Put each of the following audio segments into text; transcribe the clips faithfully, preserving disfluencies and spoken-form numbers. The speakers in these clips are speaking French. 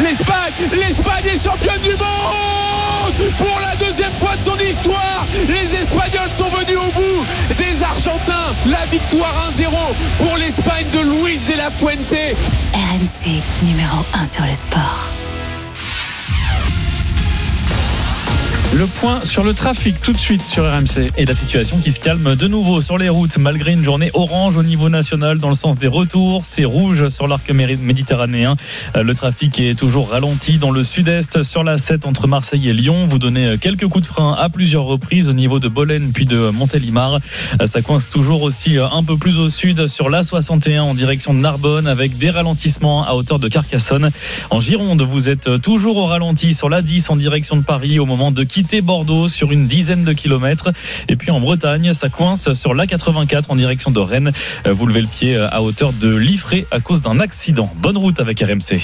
l'Espagne, l'Espagne est championne du monde pour la deuxième fois de son histoire. Les Espagnols sont venus au bout des Argentins. La victoire un zéro pour l'Espagne de Luis de la Fuente. R M C numéro un sur le sport. Le point sur le trafic tout de suite sur R M C. Et la situation qui se calme de nouveau sur les routes malgré une journée orange au niveau national dans le sens des retours. C'est rouge sur l'arc méditerranéen. Le trafic est toujours ralenti dans le sud-est sur la sept entre Marseille et Lyon. Vous donnez quelques coups de frein à plusieurs reprises au niveau de Bolène puis de Montélimar. Ça coince toujours aussi un peu plus au sud sur l'A soixante et un en direction de Narbonne avec des ralentissements à hauteur de Carcassonne. En Gironde, vous êtes toujours au ralenti sur l'A dix en direction de Paris au moment de quitter Bordeaux sur une dizaine de kilomètres. Et puis en Bretagne, ça coince sur l'A quatre-vingt-quatre en direction de Rennes. Vous levez le pied à hauteur de Liffré à cause d'un accident. Bonne route avec R M C.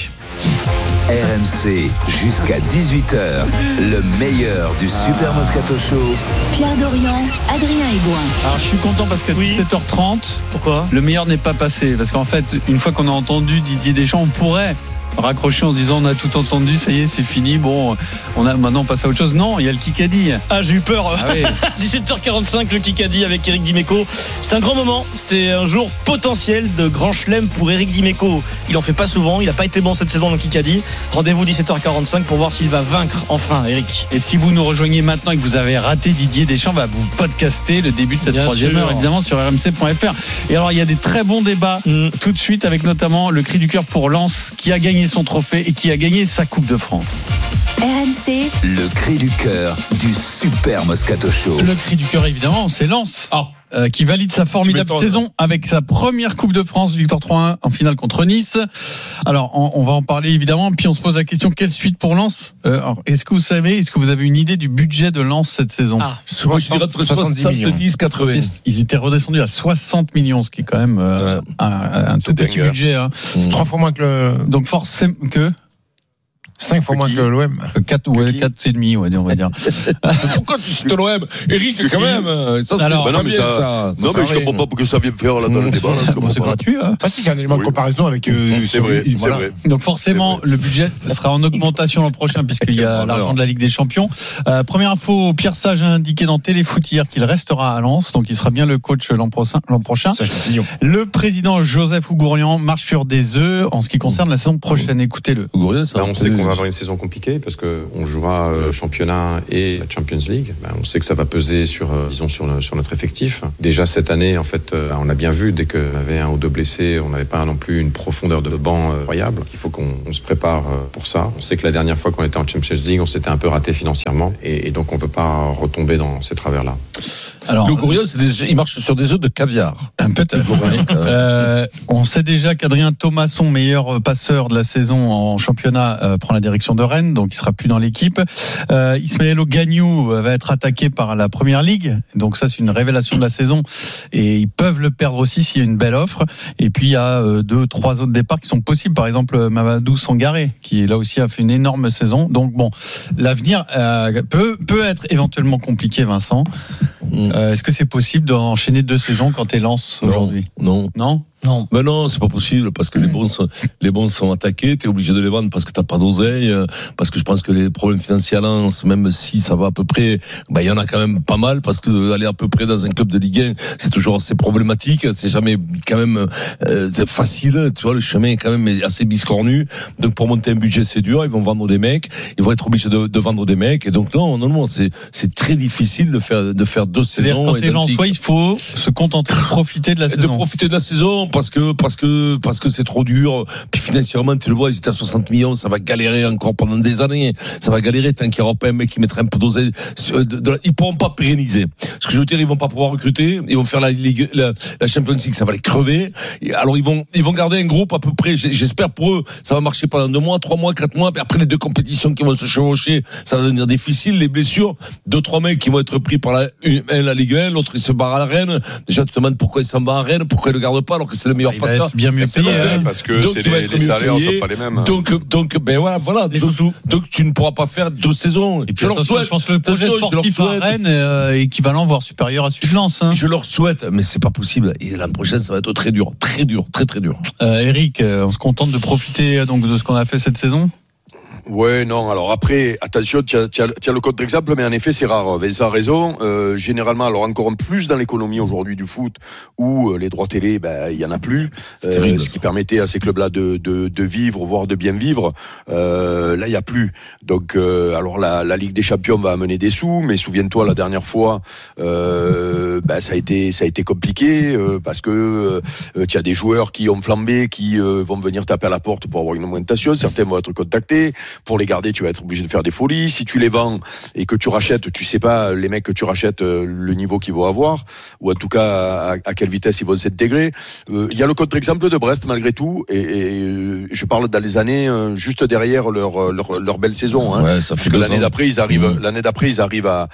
R M C jusqu'à dix-huit heures, le meilleur du Super Moscato Show. Pierre Dorian, Adrien Aigouin. Alors je suis content parce qu'à oui. dix-sept heures trente, pourquoi le meilleur n'est pas passé. Parce qu'en fait, une fois qu'on a entendu Didier Deschamps, on pourrait raccrocher en se disant on a tout entendu, ça y est, c'est fini, bon, on a maintenant on passe à autre chose. Non, il y a le Kikadi. Ah, j'ai eu peur. Ah oui. dix-sept heures quarante-cinq, le Kikadi avec Eric Dimeco. C'est un grand moment, c'était un jour potentiel de grand chelem pour Eric Dimeco. Il en fait pas souvent, il n'a pas été bon cette saison dans le Kikadi. Rendez-vous dix-sept heures quarante-cinq pour voir s'il va vaincre enfin Eric. Et si vous nous rejoignez maintenant et que vous avez raté Didier Deschamps, va vous podcaster le début de cette Bien troisième sûr. heure évidemment sur R M C point F R. Et alors il y a des très bons débats mm. tout de suite avec notamment le cri du cœur pour Lens qui a gagné son trophée et qui a gagné sa Coupe de France. R M C, le cri du cœur du Super Moscato Show. Le cri du cœur évidemment, c'est Lens. Oh. Euh, qui valide sa formidable saison avec sa première Coupe de France, victoire trois un en finale contre Nice. Alors, on, on va en parler évidemment, puis on se pose la question, quelle suite pour Lens ? euh, alors, Est-ce que vous savez, est-ce que vous avez une idée du budget de Lens cette saison ? Ah, soixante-dix quatre-vingts. Ils étaient redescendus à soixante millions, ce qui est quand même euh, ouais. un, un tout petit dingue. budget. Hein. C'est mmh. trois fois moins que le... Donc forcément que... cinq fois moins que l'O M. quatre ouais, quatre et demi, on va dire. Pourquoi tu cites l'O M ? Eric, quand même. Ça, c'est Alors, pas non, bien, ça, ça. Non, mais je comprends pas pourquoi ça vient faire là dans le débat. Là, bon, c'est pas. gratuit, hein. Ah, si, c'est un élément oui. de comparaison avec. Euh, c'est vrai, c'est voilà. vrai. Donc, forcément, le budget sera en augmentation l'an prochain, puisqu'il y a l'argent de la Ligue des Champions. Euh, première info, Pierre Sage a indiqué dans Téléfoot hier qu'il restera à Lens, donc il sera bien le coach l'an prochain. L'an prochain. Le président Joseph Ougourian marche sur des œufs en ce qui concerne la saison prochaine. Écoutez-le. Ougourian, ça. On sait qu'on va avoir une saison compliquée parce qu'on jouera le championnat et la Champions League. Ben, on sait que ça va peser sur, euh, disons, sur, le, sur notre effectif. Déjà cette année, en fait, euh, on a bien vu, dès qu'on avait un ou deux blessés, on n'avait pas non plus une profondeur de banc euh, incroyable. Il faut qu'on on se prépare euh, pour ça. On sait que la dernière fois qu'on était en Champions League, on s'était un peu raté financièrement et, et donc on ne veut pas retomber dans ces travers-là. Alors, le Gouriel, c'est des, il marche sur des œufs de caviar. Peut-être. euh, on sait déjà qu'Adrien Thomasson, meilleur passeur de la saison en championnat, euh, prend la direction de Rennes, donc il sera plus dans l'équipe. Euh, Ismaël Gagnou va être attaqué par la Première Ligue, donc ça c'est une révélation de la saison et ils peuvent le perdre aussi s'il y a une belle offre. Et puis il y a euh, deux, trois autres départs qui sont possibles, par exemple Mamadou Sangaré qui là aussi a fait une énorme saison. Donc bon, l'avenir euh, peut peut être éventuellement compliqué, Vincent. Mmh. Euh, est-ce que c'est possible d'enchaîner deux saisons quand t'es Lens aujourd'hui ? Non. Non. Non. Mais non, c'est pas possible parce que les bons sont, les bons sont attaqués, t'es obligé de les vendre parce que t'as pas d'oseille, parce que je pense que les problèmes financiers à Lens, même si ça va à peu près, bah, il y en a quand même pas mal parce que aller à peu près dans un club de Ligue un, c'est toujours assez problématique, c'est jamais quand même, euh, c'est facile, tu vois, le chemin est quand même assez biscornu. Donc pour monter un budget, c'est dur, ils vont vendre des mecs, ils vont être obligés de, de vendre des mecs et donc non, non, non, c'est, c'est très difficile de faire, de faire deux C'est-à-dire saisons. Quand t'es Lensois, il faut se contenter de profiter de la de saison. De profiter de la saison. Parce que, parce que, parce que c'est trop dur. Puis financièrement, tu le vois, ils étaient à soixante millions, ça va galérer encore pendant des années. Ça va galérer tant qu'il n'y aura pas un mec qui mettrait un peu d'oseille. Ils pourront pas pérenniser. Ce que je veux dire, ils vont pas pouvoir recruter. Ils vont faire la Ligue, la, la Champions League, ça va les crever. Alors ils vont, ils vont garder un groupe à peu près. J'espère pour eux, ça va marcher pendant deux mois, trois mois, quatre mois. Mais après les deux compétitions qui vont se chevaucher, ça va devenir difficile. Les blessures, deux, trois mecs qui vont être pris par la, une, la Ligue un, l'autre il se barre à la Rennes. Déjà, tu te demandes pourquoi il s'en va à Rennes, pourquoi il le garde pas alors que c'est le meilleur il passeur. Bien mieux payé, hein. Parce que donc, c'est les, les salaires ne sont pas les mêmes. Donc, donc, ben voilà, voilà. Donc, donc, tu ne pourras pas faire deux saisons. Et puis, je leur souhaite. Je pense que le projet sportif à Rennes est équivalent, voire supérieur à celui de Lens. Hein. Je leur souhaite, mais c'est pas possible. Et l'an prochain, ça va être très dur, très dur, très très dur. Euh, Eric, on se contente de profiter donc de ce qu'on a fait cette saison. Ouais, non. Alors après, attention, tu as, tu as, tu as le contre-exemple, mais en effet, c'est rare. Vincent a raison. Euh, généralement, alors encore plus dans l'économie aujourd'hui du foot, où euh, les droits télé, ben il y en a plus, euh, ce qui permettait à ces clubs-là de, de, de vivre, voire de bien vivre. Euh, là, il y a plus. Donc, euh, alors la, la Ligue des Champions va amener des sous, mais souviens-toi, la dernière fois, euh, ben ça a été, ça a été compliqué euh, parce que euh, tu as des joueurs qui ont flambé, qui euh, vont venir taper à la porte pour avoir une augmentation. Certains vont être contactés. Pour les garder, tu vas être obligé de faire des folies. Si tu les vends et que tu rachètes, tu sais pas les mecs que tu rachètes le niveau qu'ils vont avoir, ou en tout cas à, à quelle vitesse ils vont s'intégrer. Il euh, y a le contre-exemple de Brest malgré tout, et, et je parle dans les années euh, juste derrière leur leur, leur belle saison. Hein, ouais, ça parce que l'année d'après ils arrivent, mmh. l'année d'après ils arrivent à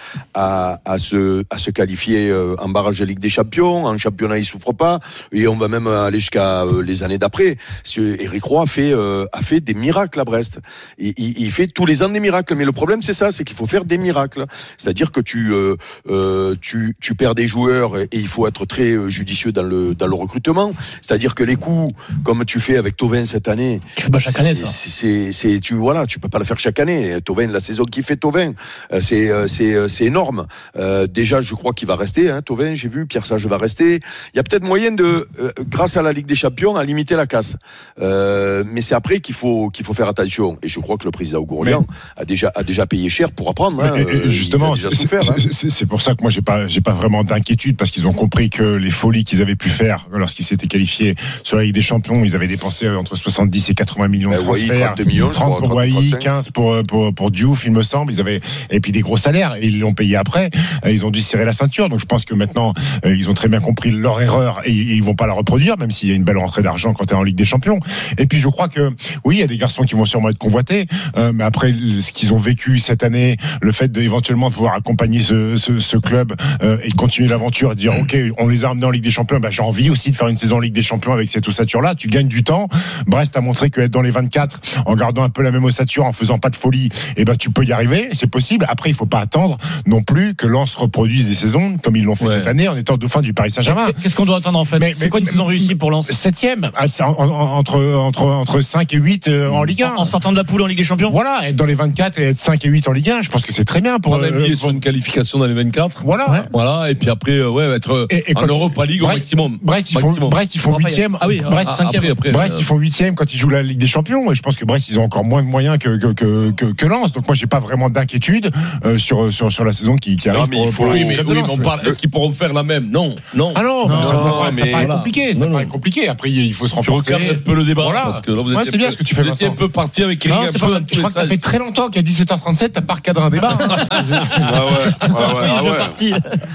à à se à se qualifier en barrage de Ligue des Champions. En championnat ils souffrent pas, et on va même aller jusqu'à les années d'après. Éric Roy a fait euh, a fait des miracles à Brest. Et, Il, il fait tous les ans des miracles, mais le problème c'est ça, c'est qu'il faut faire des miracles. C'est-à-dire que tu euh, euh, tu tu perds des joueurs et il faut être très judicieux dans le dans le recrutement. C'est-à-dire que les coups, comme tu fais avec Thauvin cette année, tu fais pas chaque année ça. C'est, c'est, c'est tu voilà, tu peux pas le faire chaque année. Thauvin, la saison qui fait Thauvin, c'est c'est c'est énorme. Euh, déjà, je crois qu'il va rester. Hein, Thauvin, j'ai vu Pierre Sage va rester. Il y a peut-être moyen de, euh, grâce à la Ligue des Champions, à limiter la casse. Euh, mais c'est après qu'il faut qu'il faut faire attention. Et je crois que le président Gourlian a déjà a déjà payé cher pour apprendre. Hein, et, et justement, c'est, souffert, c'est, hein. c'est, c'est pour ça que moi j'ai pas j'ai pas vraiment d'inquiétude, parce qu'ils ont compris que les folies qu'ils avaient pu faire lorsqu'ils s'étaient qualifiés sur la Ligue des Champions, ils avaient dépensé entre soixante-dix et quatre-vingts millions de ben, transferts, trente millions, trente pour Wai, quinze pour pour pour Diouf, il me semble. Ils avaient et puis des gros salaires, et ils l'ont payé après. Ils ont dû serrer la ceinture. Donc je pense que maintenant ils ont très bien compris leur erreur et ils vont pas la reproduire, même s'il y a une belle rentrée d'argent quand tu es en Ligue des Champions. Et puis je crois que oui, il y a des garçons qui vont sûrement être convoités, euh, mais après ce qu'ils ont vécu cette année, le fait d'éventuellement pouvoir accompagner ce, ce, ce club euh, et continuer l'aventure et dire ok, on les a amenés en Ligue des Champions, bah, j'ai envie aussi de faire une saison en Ligue des Champions avec cette ossature là. Tu gagnes du temps. Brest a montré qu'être dans les vingt-quatre en gardant un peu la même ossature, en faisant pas de folie, et ben tu peux y arriver, c'est possible. Après il faut pas attendre non plus que Lens reproduise des saisons comme ils l'ont fait ouais. cette année en étant dauphin du Paris Saint-Germain. Qu'est-ce qu'on doit attendre en fait? Mais, c'est mais, quoi une saison réussie pour Lens? Septième, entre entre entre cinq et huit en Ligue un. En sortant de la poule en Ligue des Champions. Voilà, être dans les vingt-quatre et être cinq et huit en Ligue un, je pense que c'est très bien pour. On a mis sur une qualification dans les vingt-quatre. Voilà, ouais. voilà, et puis après ouais être et, et en Europa League Brest, au maximum. Brest ils font maximum. Brest ils font huitième. Ah oui, Brest cinquième. Brest ils font huitième quand ils jouent la Ligue des Champions, et je pense que Brest ils ont encore moins de moyens que que que que, que Lens. Donc moi j'ai pas vraiment d'inquiétude euh, sur sur sur la saison qui qui arrive. Non, mais il faut. Oui, mais, oui, mais on parle. Est-ce qu'ils pourront faire la même? Non, non. Ah non, non ça, ça, non, ça, mais ça paraît compliqué. Ça paraît compliqué. Après il faut se renforcer. Tu regardes un peu le débat, voilà. Parce que là vous ouais, étiez c'est bien ce que tu fais. Vous étiez un peu parti avec Eric. Je crois que ça fait très longtemps qu'à dix-sept heures trente-sept t'as pas recadré un débat. Ah ouais. Ah ouais. Ah ouais. parti.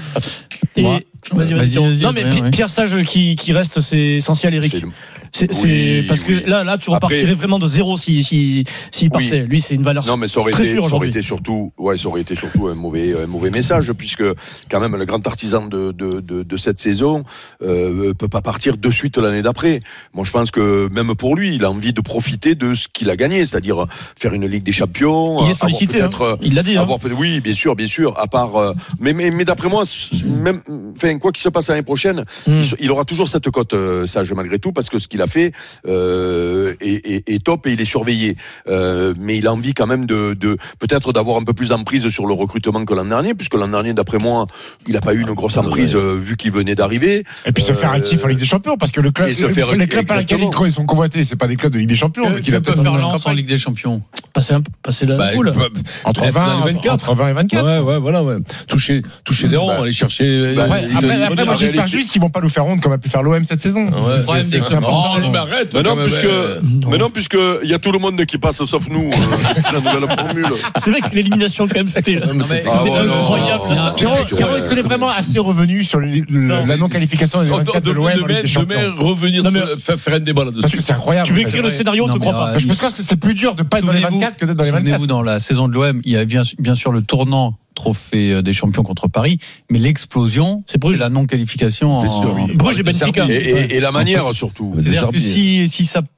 Et vas-y, vas-y, vas-y. Non mais ouais, Pierre Sage qui qui reste, c'est essentiel, Eric. C'est, c'est, c'est oui, parce que oui. là là tu repartirais Après, vraiment de zéro si si s'il partait. Oui. Lui c'est une valeur. Non mais ça aurait très été sûre, ça aurait été surtout ouais ça aurait été surtout un mauvais un mauvais message, puisque quand même le grand artisan de de de, de cette saison euh, peut pas partir de suite l'année d'après. Moi je pense que même pour lui il a envie de profiter de ce qu'il a gagné, c'est-à-dire faire une Ligue des Champions. Il est sollicité. Hein. Il l'a dit. Avoir, hein. Oui bien sûr bien sûr. À part euh, mais mais mais d'après moi même enfin quoi qu'il se passe l'année prochaine, mm. il, il aura toujours cette cote euh, Sage malgré tout, parce que ce qu'il a fait euh, est, est, est top et il est surveillé. Euh, mais il a envie quand même de, de peut-être d'avoir un peu plus d'emprise sur le recrutement que l'an dernier, puisque l'an dernier, d'après moi, il n'a pas eu une grosse emprise euh, vu qu'il venait d'arriver. Et puis se faire un kiff en Ligue des Champions, parce que le club, le, faire, les clubs par lesquels ils sont convoités, c'est pas des clubs de Ligue des Champions. Il va peut-être faire Lens en Ligue des Champions. Passer un, passer la bah, poule entre vingt et vingt-quatre. Ouais, ouais, voilà, ouais. Toucher, toucher des ronds, bah, aller chercher. Bah, après, après, après moi, j'espère juste qu'ils vont pas nous faire honte comme a pu faire l'O M cette saison. Ouais, c'est, c'est, c'est important. Non, mais arrête. Mais non, puisque, mais non, puisque il y a tout le monde qui passe sauf nous. La nouvelle formule. C'est vrai que l'élimination quand même c'était, c'était incroyable. Caro, est-ce que est vraiment assez revenu sur la non-qualification des vingt-quatre de l'O M en Ligue des Champions? Demain, revenir faire un débat là-dessus. Parce que c'est incroyable. Tu veux écrire le scénario, on te croit pas. Je pense que c'est plus dur de pas être dans les vingt-quatre que d'être dans les vingt-quatre. Souvenez-vous, dans la saison de l'O M, il y a bien, bien sûr le tournant trophée des champions contre Paris, mais l'explosion, c'est, c'est la non-qualification. C'est sûr, oui. Bruges et Benfica. Et, et, et la manière surtout. C'est-à-dire que si, si ça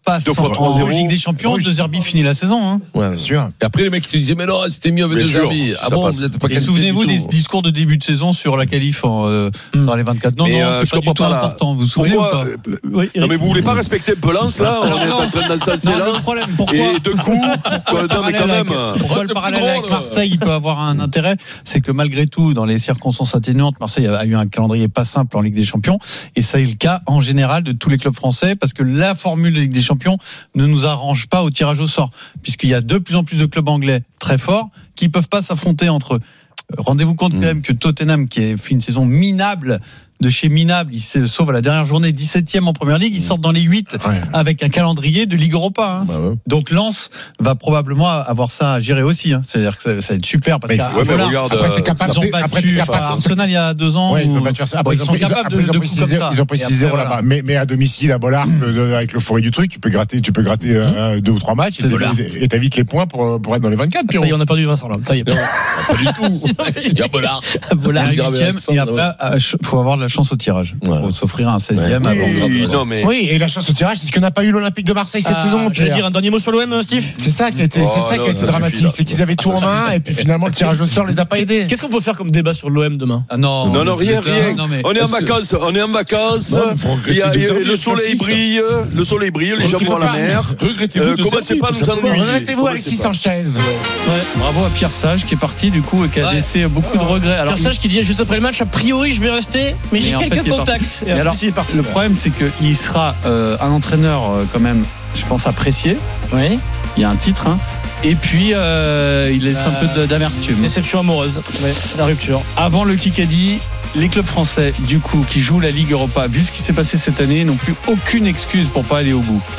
passe Deux fois en, trois en zéro. Ligue des Champions, Oui, deux Zerbi finit la saison. Hein. Ouais. Bien sûr. Et après, les mecs qui te disaient, mais non, c'était mieux avec Bien deux sûr, Zerbi. Ah ça bon, passe. vous n'êtes pas Et qualifié souvenez-vous du des tout. discours de début de saison sur la qualif en, euh, Mm. dans les vingt-quatre. Non, Mais, non, euh, c'est je pas du comprends tout pas, là. important. Vous vous souvenez ou Pourquoi pas euh, Oui, Non mais vous voulez pas respecter un peu Lens là? On Alors, est non. en train d'encenser Non, le Lens. problème, pourquoi Et de coup, Pourquoi non le mais parallèle quand même. avec- pourquoi Ouais, le c'est parallèle plus avec drôle. Marseille il peut avoir un intérêt, c'est que malgré tout, dans les circonstances atténuantes, Marseille a eu un calendrier pas simple en Ligue des Champions, et ça est le cas en général de tous les clubs français, parce que la formule de Ligue des Champions ne nous arrange pas au tirage au sort, puisqu'il y a de plus en plus de clubs anglais très forts qui peuvent pas s'affronter entre eux. Rendez-vous compte quand même que Tottenham, qui a fait une saison minable, de chez minable, il se sauve à la dernière journée, dix-septième en première ligue, ils sortent dans les huit Ouais. avec un calendrier de Ligue Europa. Hein. Bah ouais. Donc Lens va probablement avoir ça à gérer aussi. Hein. C'est-à-dire que ça, ça va être super parce Mais qu'à ouais, mais voilà, regarde, Après, t'es euh, capable, ils ont après, battu t'es par capable. Arsenal il y a deux ans. Ouais, ils ont où- battu Arsenal. Bon, Après, ils sont après, capables après, de, ils ont de pris coups comme six zéro, ça. ils ont pris Et six zéro après, là-bas. voilà. Mais, mais à domicile, à Bollard, euh, avec l'euphorie du truc, tu peux gratter, tu peux gratter euh, deux ou trois matchs. C'est ça. Et et t'as vite les points pour, pour être dans les vingt-quatre. Ça y est, on a perdu Vincent là. Ça y est. Non, pas du tout. J'ai dit à Bollard. Voilà, Grave huitième, accent, et après, il faut avoir de la chance au tirage. Ouais. Faut s'offrir un seizième Ouais. avant. Oui, non mais. Oui, et la chance au tirage, c'est ce qu'on n'a pas eu l'Olympique de Marseille cette Ah, saison. J'allais Pierre. dire un dernier mot sur l'O M, Steve. C'est ça qui a été, Oh, c'est ça non, qui a été ça suffit, dramatique, là. c'est qu'ils avaient tout en main et puis finalement le tirage au sort les a pas aidés. Qu'est-ce qu'on peut faire comme débat sur l'O M demain? Ah non, Non, non, mais rien, putain, rien. non, mais- On est en Est-ce que- vacances, on est en vacances. Non, il faut regretter Il y a- de il y a- servir, le soleil classique. brille, le soleil brille, les Donc, gens il vont faut à la pas- mer. Regrettez-vous Euh, de commencez servir, pas à tout nous simplement. ennuyer. Arrêtez-vous Alexis Sanchez. Ouais, bravo à Pierre Sage qui est parti du coup et qui a Ouais. laissé beaucoup de regrets. Alors, Pierre Sage qui dit juste après le match, a priori je vais rester, mais j'ai Mais en fait, quelques il est contacts. Et Mais après, alors, il est parti. le problème, c'est qu'il sera euh, un entraîneur euh, quand même, je pense, apprécié. Oui. Il y a un titre. Hein. Et puis, euh, il laisse un peu de- d'amertume. Déception amoureuse. Ouais, la rupture. Avant le Kikadi, les clubs français, du coup, qui jouent la Ligue Europa, vu ce qui s'est passé cette année, n'ont plus aucune excuse pour pas aller au bout.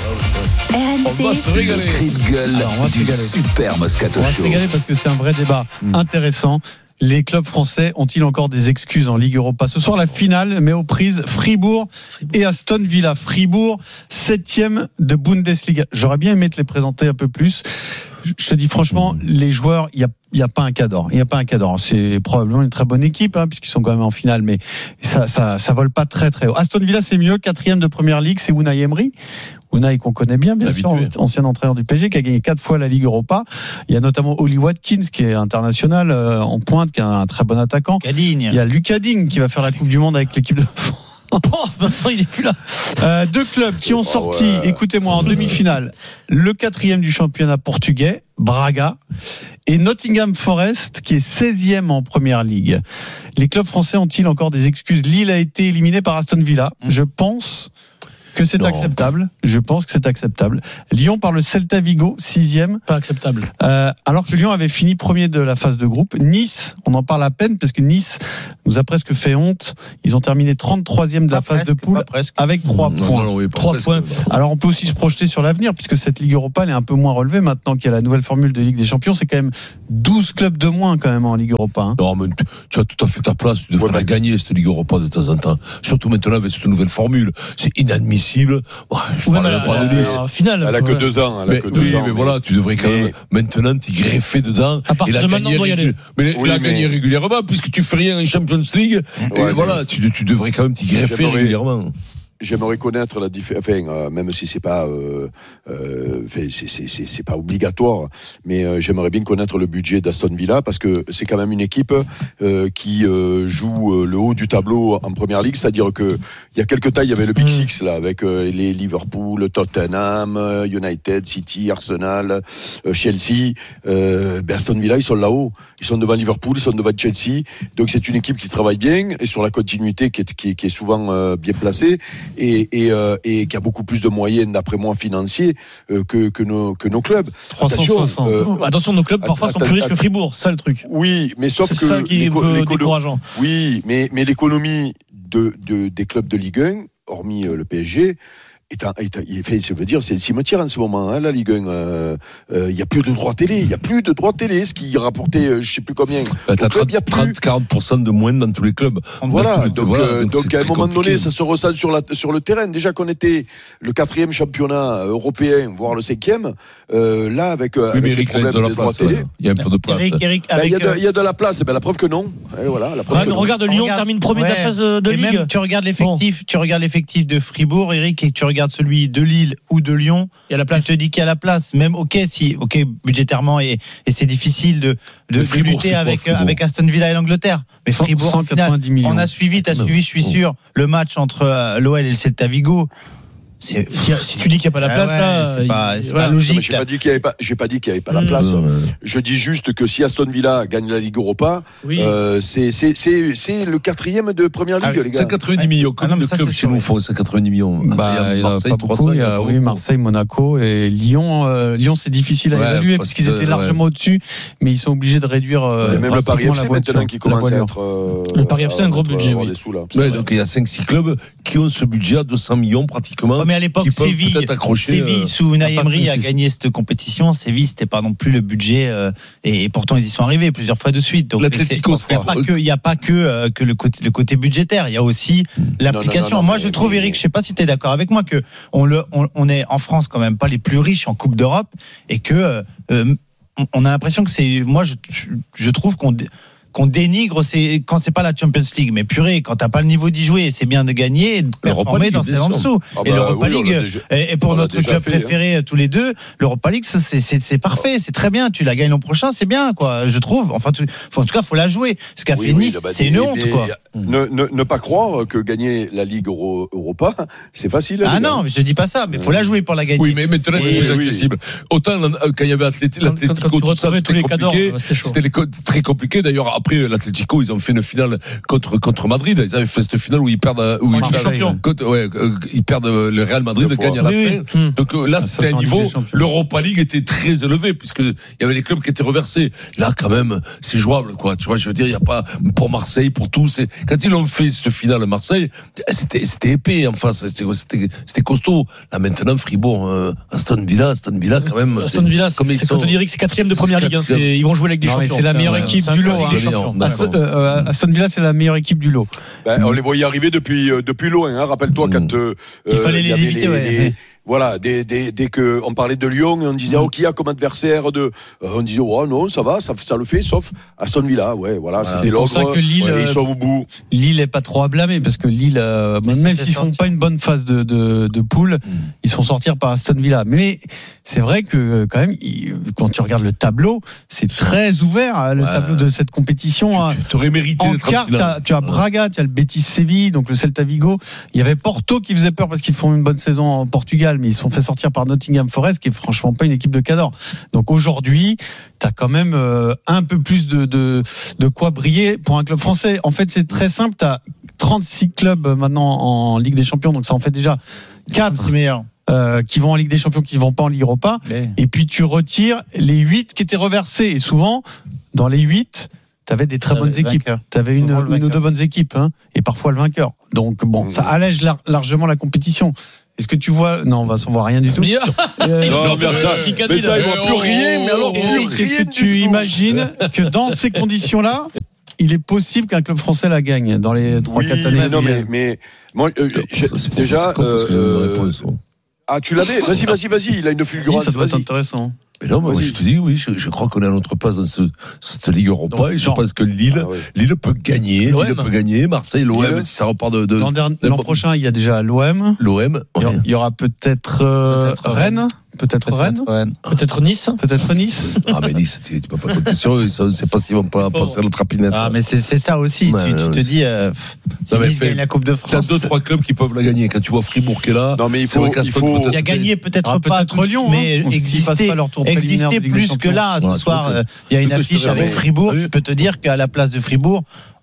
On va se Le régaler. cri de gueule Alors, on va se du régaler. Super Moscato On va se Show. régaler parce que c'est un vrai débat Mm. intéressant. Les clubs français ont-ils encore des excuses en Ligue Europa? Ce soir, la finale, mais aux prises Fribourg et Aston Villa. Fribourg, septième de Bundesliga. J'aurais bien aimé te les présenter un peu plus. Je te dis franchement, les joueurs, il n'y a, il y a pas un cadre. Il n'y a pas un cadre. C'est probablement une très bonne équipe, hein, puisqu'ils sont quand même en finale, mais ça, ça, ça vole pas très très haut. Aston Villa, c'est mieux. Quatrième de Première Ligue, c'est Unai Emery. Unai qu'on connaît bien, bien sûr, Habitué. ancien entraîneur du P S G, qui a gagné quatre fois la Ligue Europa. Il y a notamment Oli Watkins, qui est international euh, en pointe, qui est un très bon attaquant. Il y a Lucas Digne, qui va faire la Coupe du Monde avec l'équipe de France. Oh, Vincent, il est plus là. Euh, deux clubs qui ont Oh, sorti, ouais. écoutez-moi, en demi-finale, le quatrième du championnat portugais, Braga, et Nottingham Forest, qui est seizième en première ligue. Les clubs français ont-ils encore des excuses? Lille a été éliminé par Aston Villa. Je pense que c'est Non. acceptable. Je pense que c'est acceptable. Lyon par le Celta Vigo, sixième. Pas acceptable. Euh, alors que Lyon avait fini premier de la phase de groupe. Nice, on en parle à peine parce que Nice nous a presque fait honte. Ils ont terminé trente-troisième de la phase de poule avec trois Non, points. non, oui, pas Trois presque. points. Alors on peut aussi se projeter sur l'avenir puisque cette Ligue Europa elle est un peu moins relevée maintenant qu'il y a la nouvelle formule de Ligue des Champions. C'est quand même douze clubs de moins quand même en Ligue Europa. Hein. Non, mais tu, tu as tout à fait ta place. Tu devrais Ouais, la mais- gagner, cette Ligue Europa, de temps en temps. Surtout maintenant avec cette nouvelle formule. C'est inadmissible. Ouais, je Ou parle même même à pas la- de Nice. en finale. Elle a que Ouais. deux ans. Elle a Mais, que deux oui, ans. mais voilà, tu devrais quand mais- même maintenant t'y greffer dedans. À partir et la de maintenant, gagner on doit y régu- aller. Mais Oui, la mais- gagner régulièrement, puisque tu fais rien en Champions League. Ouais, et mais- voilà, tu, tu devrais quand même t'y greffer J'aimerais- régulièrement. J'aimerais connaître la différence, enfin, euh, même si c'est pas, euh, euh, enfin, c'est, c'est, c'est, c'est pas obligatoire, mais euh, j'aimerais bien connaître le budget d'Aston Villa parce que c'est quand même une équipe euh, qui euh, joue euh, le haut du tableau en première ligue, c'est-à-dire que il y a quelques temps il y avait le Big Mm. Six là avec euh, les Liverpool, Tottenham, euh, United, City, Arsenal, euh, Chelsea. Euh, ben Aston Villa ils sont là-haut, ils sont devant Liverpool, ils sont devant Chelsea, donc c'est une équipe qui travaille bien et sur la continuité qui est, qui est, qui est souvent euh, bien placée. Et, et, euh, et qui a beaucoup plus de moyens, d'après moi, financiers euh, que, que, nos, que nos clubs. trois cent Attention, soixante. euh, Oh, attention, nos clubs parfois sont Attends, plus riches que attends. Fribourg, c'est ça le truc. oui, mais sauf C'est que ça qui est un l'éco- peu l'écono- décourageant. oui, mais, mais l'économie de, de, des clubs de Ligue un, hormis euh, le P S G, est un, est un- il fait, je veux dire, c'est le cimetière en ce moment, hein, la Ligue un. Il euh, euh, y a plus de droits télé, il y a plus de droits télé, ce qui rapportait, euh, je sais plus combien. Bah, t'as Au club, il y a plus. trente à quarante pour cent de moins dans tous les clubs. Dans Voilà, tous les- donc, voilà, euh, donc donc c'est à un très moment compliqué. donné, ça se ressent sur, la, sur le terrain. Déjà qu'on était le quatrième championnat européen, voire le cinquième, euh, là, avec, euh, Oui, avec mais les Eric, là, il y a problèmes de la des droits place. télé, ouais. Il y a un peu de place. Eric, Eric, ben, il y, a avec, de- euh, il y a de la place. Ben, la preuve que non. Et voilà, la preuve Ouais, que mais non. regarde, Lyon Regarde, termine premier de la ouais. phase de Et Ligue. même, tu regardes l'effectif, tu regardes l'effectif de Fribourg, Eric, et tu regardes regardes celui de Lille ou de Lyon, il y a la place. Tu te dis qu'il y a la place. Même, ok, si, ok, budgétairement, et, et c'est difficile de, de, de lutter avec, quoi, avec Aston Villa et l'Angleterre. Mais Fribourg, en finale, on a suivi, t'as suivi, je suis sûr, le match entre l'O L et le Celta Vigo. C'est, si, si tu dis qu'il n'y a pas la place, ah ouais, là, c'est pas, c'est voilà. pas logique. Non, j'ai pas dit qu'il n'y avait pas, j'ai pas dit qu'il n'y avait pas la place. Mmh. Je dis juste que si Aston Villa gagne la Ligue Europa, oui. euh, c'est, c'est, c'est, c'est le quatrième de première ligue, ah, les gars. cent quatre-vingt-dix millions. Comme ah non, le club chez nous font cent quatre-vingt-dix millions. Bah, il y a Marseille, trois cents. Il y a, oui, Marseille, Monaco et Lyon. Euh, Lyon, c'est difficile à ouais, évaluer parce qu'ils étaient largement ouais. au-dessus, mais ils sont obligés de réduire. Euh, même le Paris F C maintenant qui commence à être. Le Paris F C a un gros budget. Ouais, donc il y a cinq six clubs qui ont ce budget à deux cents millions pratiquement. Mais à l'époque, Séville. Séville, sous Unai Emery, a gagné cette compétition. Séville, c'était pas non plus le budget, euh, et, et pourtant ils y sont arrivés plusieurs fois de suite. Donc, l'Atlético, il n'y a pas que, il y a pas que, euh, que le côté, le côté budgetaire. Il y a aussi mmh. l'application. Non, non, non, non, Moi, je trouve, Eric, je sais pas si tu es d'accord avec moi, que on le, on, on est en France quand même pas les plus riches en Coupe d'Europe, et que euh, on a l'impression que c'est, moi, je, je trouve qu'on qu'on dénigre, c'est quand c'est pas la Champions League, mais purée, quand t'as pas le niveau d'y jouer, c'est bien de gagner et de performer dans celles en dessous. Ah bah, et l'Europa oui, League, déjà, et pour notre club fait, préféré hein. tous les deux, l'Europa League, c'est, c'est, c'est parfait, c'est très bien. Tu la gagnes l'an prochain, c'est bien, quoi. Je trouve. Enfin, tu, en tout cas, faut la jouer. Ce qu'a oui, fait oui, Nice, bah, c'est une honte, quoi. Ne, ne, ne pas croire que gagner la Ligue Euro, Europa, c'est facile. Ah non, mais je dis pas ça, mais faut la jouer pour la gagner. Oui, mais maintenant c'est plus accessible. Autant quand il y avait l'Atlético, tout ça, c'était compliqué. C'était très compliqué. D'ailleurs, après l'Atlético, ils ont fait une finale contre contre Madrid. Ils avaient fait cette finale où ils perdent, où ils perdent, champion. Contre, ouais, ils perdent le Real Madrid, gagnent à la oui, fin. Oui. Donc là, ah, c'était un niveau. L'Europa League était très élevé puisque il y avait les clubs qui étaient reversés. Là, quand même, c'est jouable, quoi. Tu vois, je veux dire, il y a pas pour Marseille, pour tous. C'est quand ils ont fait cette finale à Marseille, c'était c'était épais en face. C'était c'était c'était costaud. Là maintenant, Fribourg, euh, Aston Villa, Aston Villa, quand même. Aston Villa, c'est, c'est, c'est quand on dirait que c'est quatrième de première ligue. Hein, c'est, ils vont jouer avec des champions. C'est la meilleure équipe du lot. Euh, Aston Villa, c'est la meilleure équipe du lot. Ben, on les voyait arriver depuis euh, depuis loin. Hein. Rappelle-toi mmh. quand euh, il fallait les éviter. Les, ouais. les, voilà, dès, dès, dès que on parlait de Lyon, et on disait mmh. oh qui a comme adversaire de, euh, on disait oh non ça va, ça ça le fait, sauf Aston Villa. Ouais, voilà, voilà. C'était l'ordre. C'est pour ça que Lille, ouais, ils sont au bout. Lille est pas trop à blâmer parce que Lille, euh, même, même s'ils sorti. font pas une bonne phase de de, de poule, mmh. ils sont sortis par Aston Villa. Mais c'est vrai que quand même, quand tu regardes le tableau, c'est très ouvert le ouais. tableau de cette compétition. Tu, tu aurais mérité en d'être quart, t'as, tu as Braga, tu as le Betis Séville, donc le Celta Vigo. Il y avait Porto qui faisait peur parce qu'ils font une bonne saison en Portugal, mais ils se sont fait sortir par Nottingham Forest, qui est franchement pas une équipe de cadors. Donc aujourd'hui, tu as quand même euh, un peu plus de, de, de quoi briller pour un club français. En fait, c'est très simple. Tu as trente-six clubs maintenant en Ligue des Champions, donc ça en fait déjà quatre meilleurs. Euh, qui vont en Ligue des Champions, qui vont pas en Ligue Europa. Mais... Et puis tu retires les huit qui étaient reversés. Et souvent, dans les huit, tu avais des très bonnes équipes. Tu avais une, une ou deux bonnes équipes, hein, et parfois le vainqueur. Donc bon, mmh. ça allège lar- largement la compétition. Est-ce que tu vois... Non, on va s'en voir rien du tout. euh, non, mais ça, mais ça, il voit plus rien. Mais alors, Eric, est-ce que tu imagines que dans ces conditions-là, il est possible qu'un club français la gagne dans les trois quatre oui, années? Mais non, mais, mais moi, euh, déjà... Euh, ah, tu l'avais? Vas-y, vas-y, vas-y, il a une fulgurance. Ça doit être intéressant. Mais non, moi, je te dis, oui, je, je crois qu'on est à notre place dans ce, cette Ligue Europa. Donc, et je genre, pense que Lille, ah ouais. Lille peut gagner. L'O M. Lille peut gagner. Marseille, l'O M, Lille. Si ça repart de, de l'an, dernier, l'an prochain, il y a déjà l'O M. L'O M. Ouais. Il y aura peut-être, euh, peut-être Rennes. Peut-être, peut-être Rennes. Rennes. Peut-être Nice. Peut-être Nice. Ah, mais Nice, tu, tu peux pas compter sur eux. Ça, c'est pas s'ils vont pas passer à notre rapinette. Ah, mais c'est, c'est ça aussi. Ouais, tu, tu te dis, euh, si Nice fait, gagne la Coupe de France. T'as deux, trois clubs qui peuvent la gagner. Quand tu vois Fribourg qui est là. Non, mais il faut, il faut. Il y a gagné peut-être pas peut-être Lyon, mais exister, exister plus que là. Ce soir, il y a une affiche avec Fribourg. Tu peux te dire qu'à la place de Fribourg,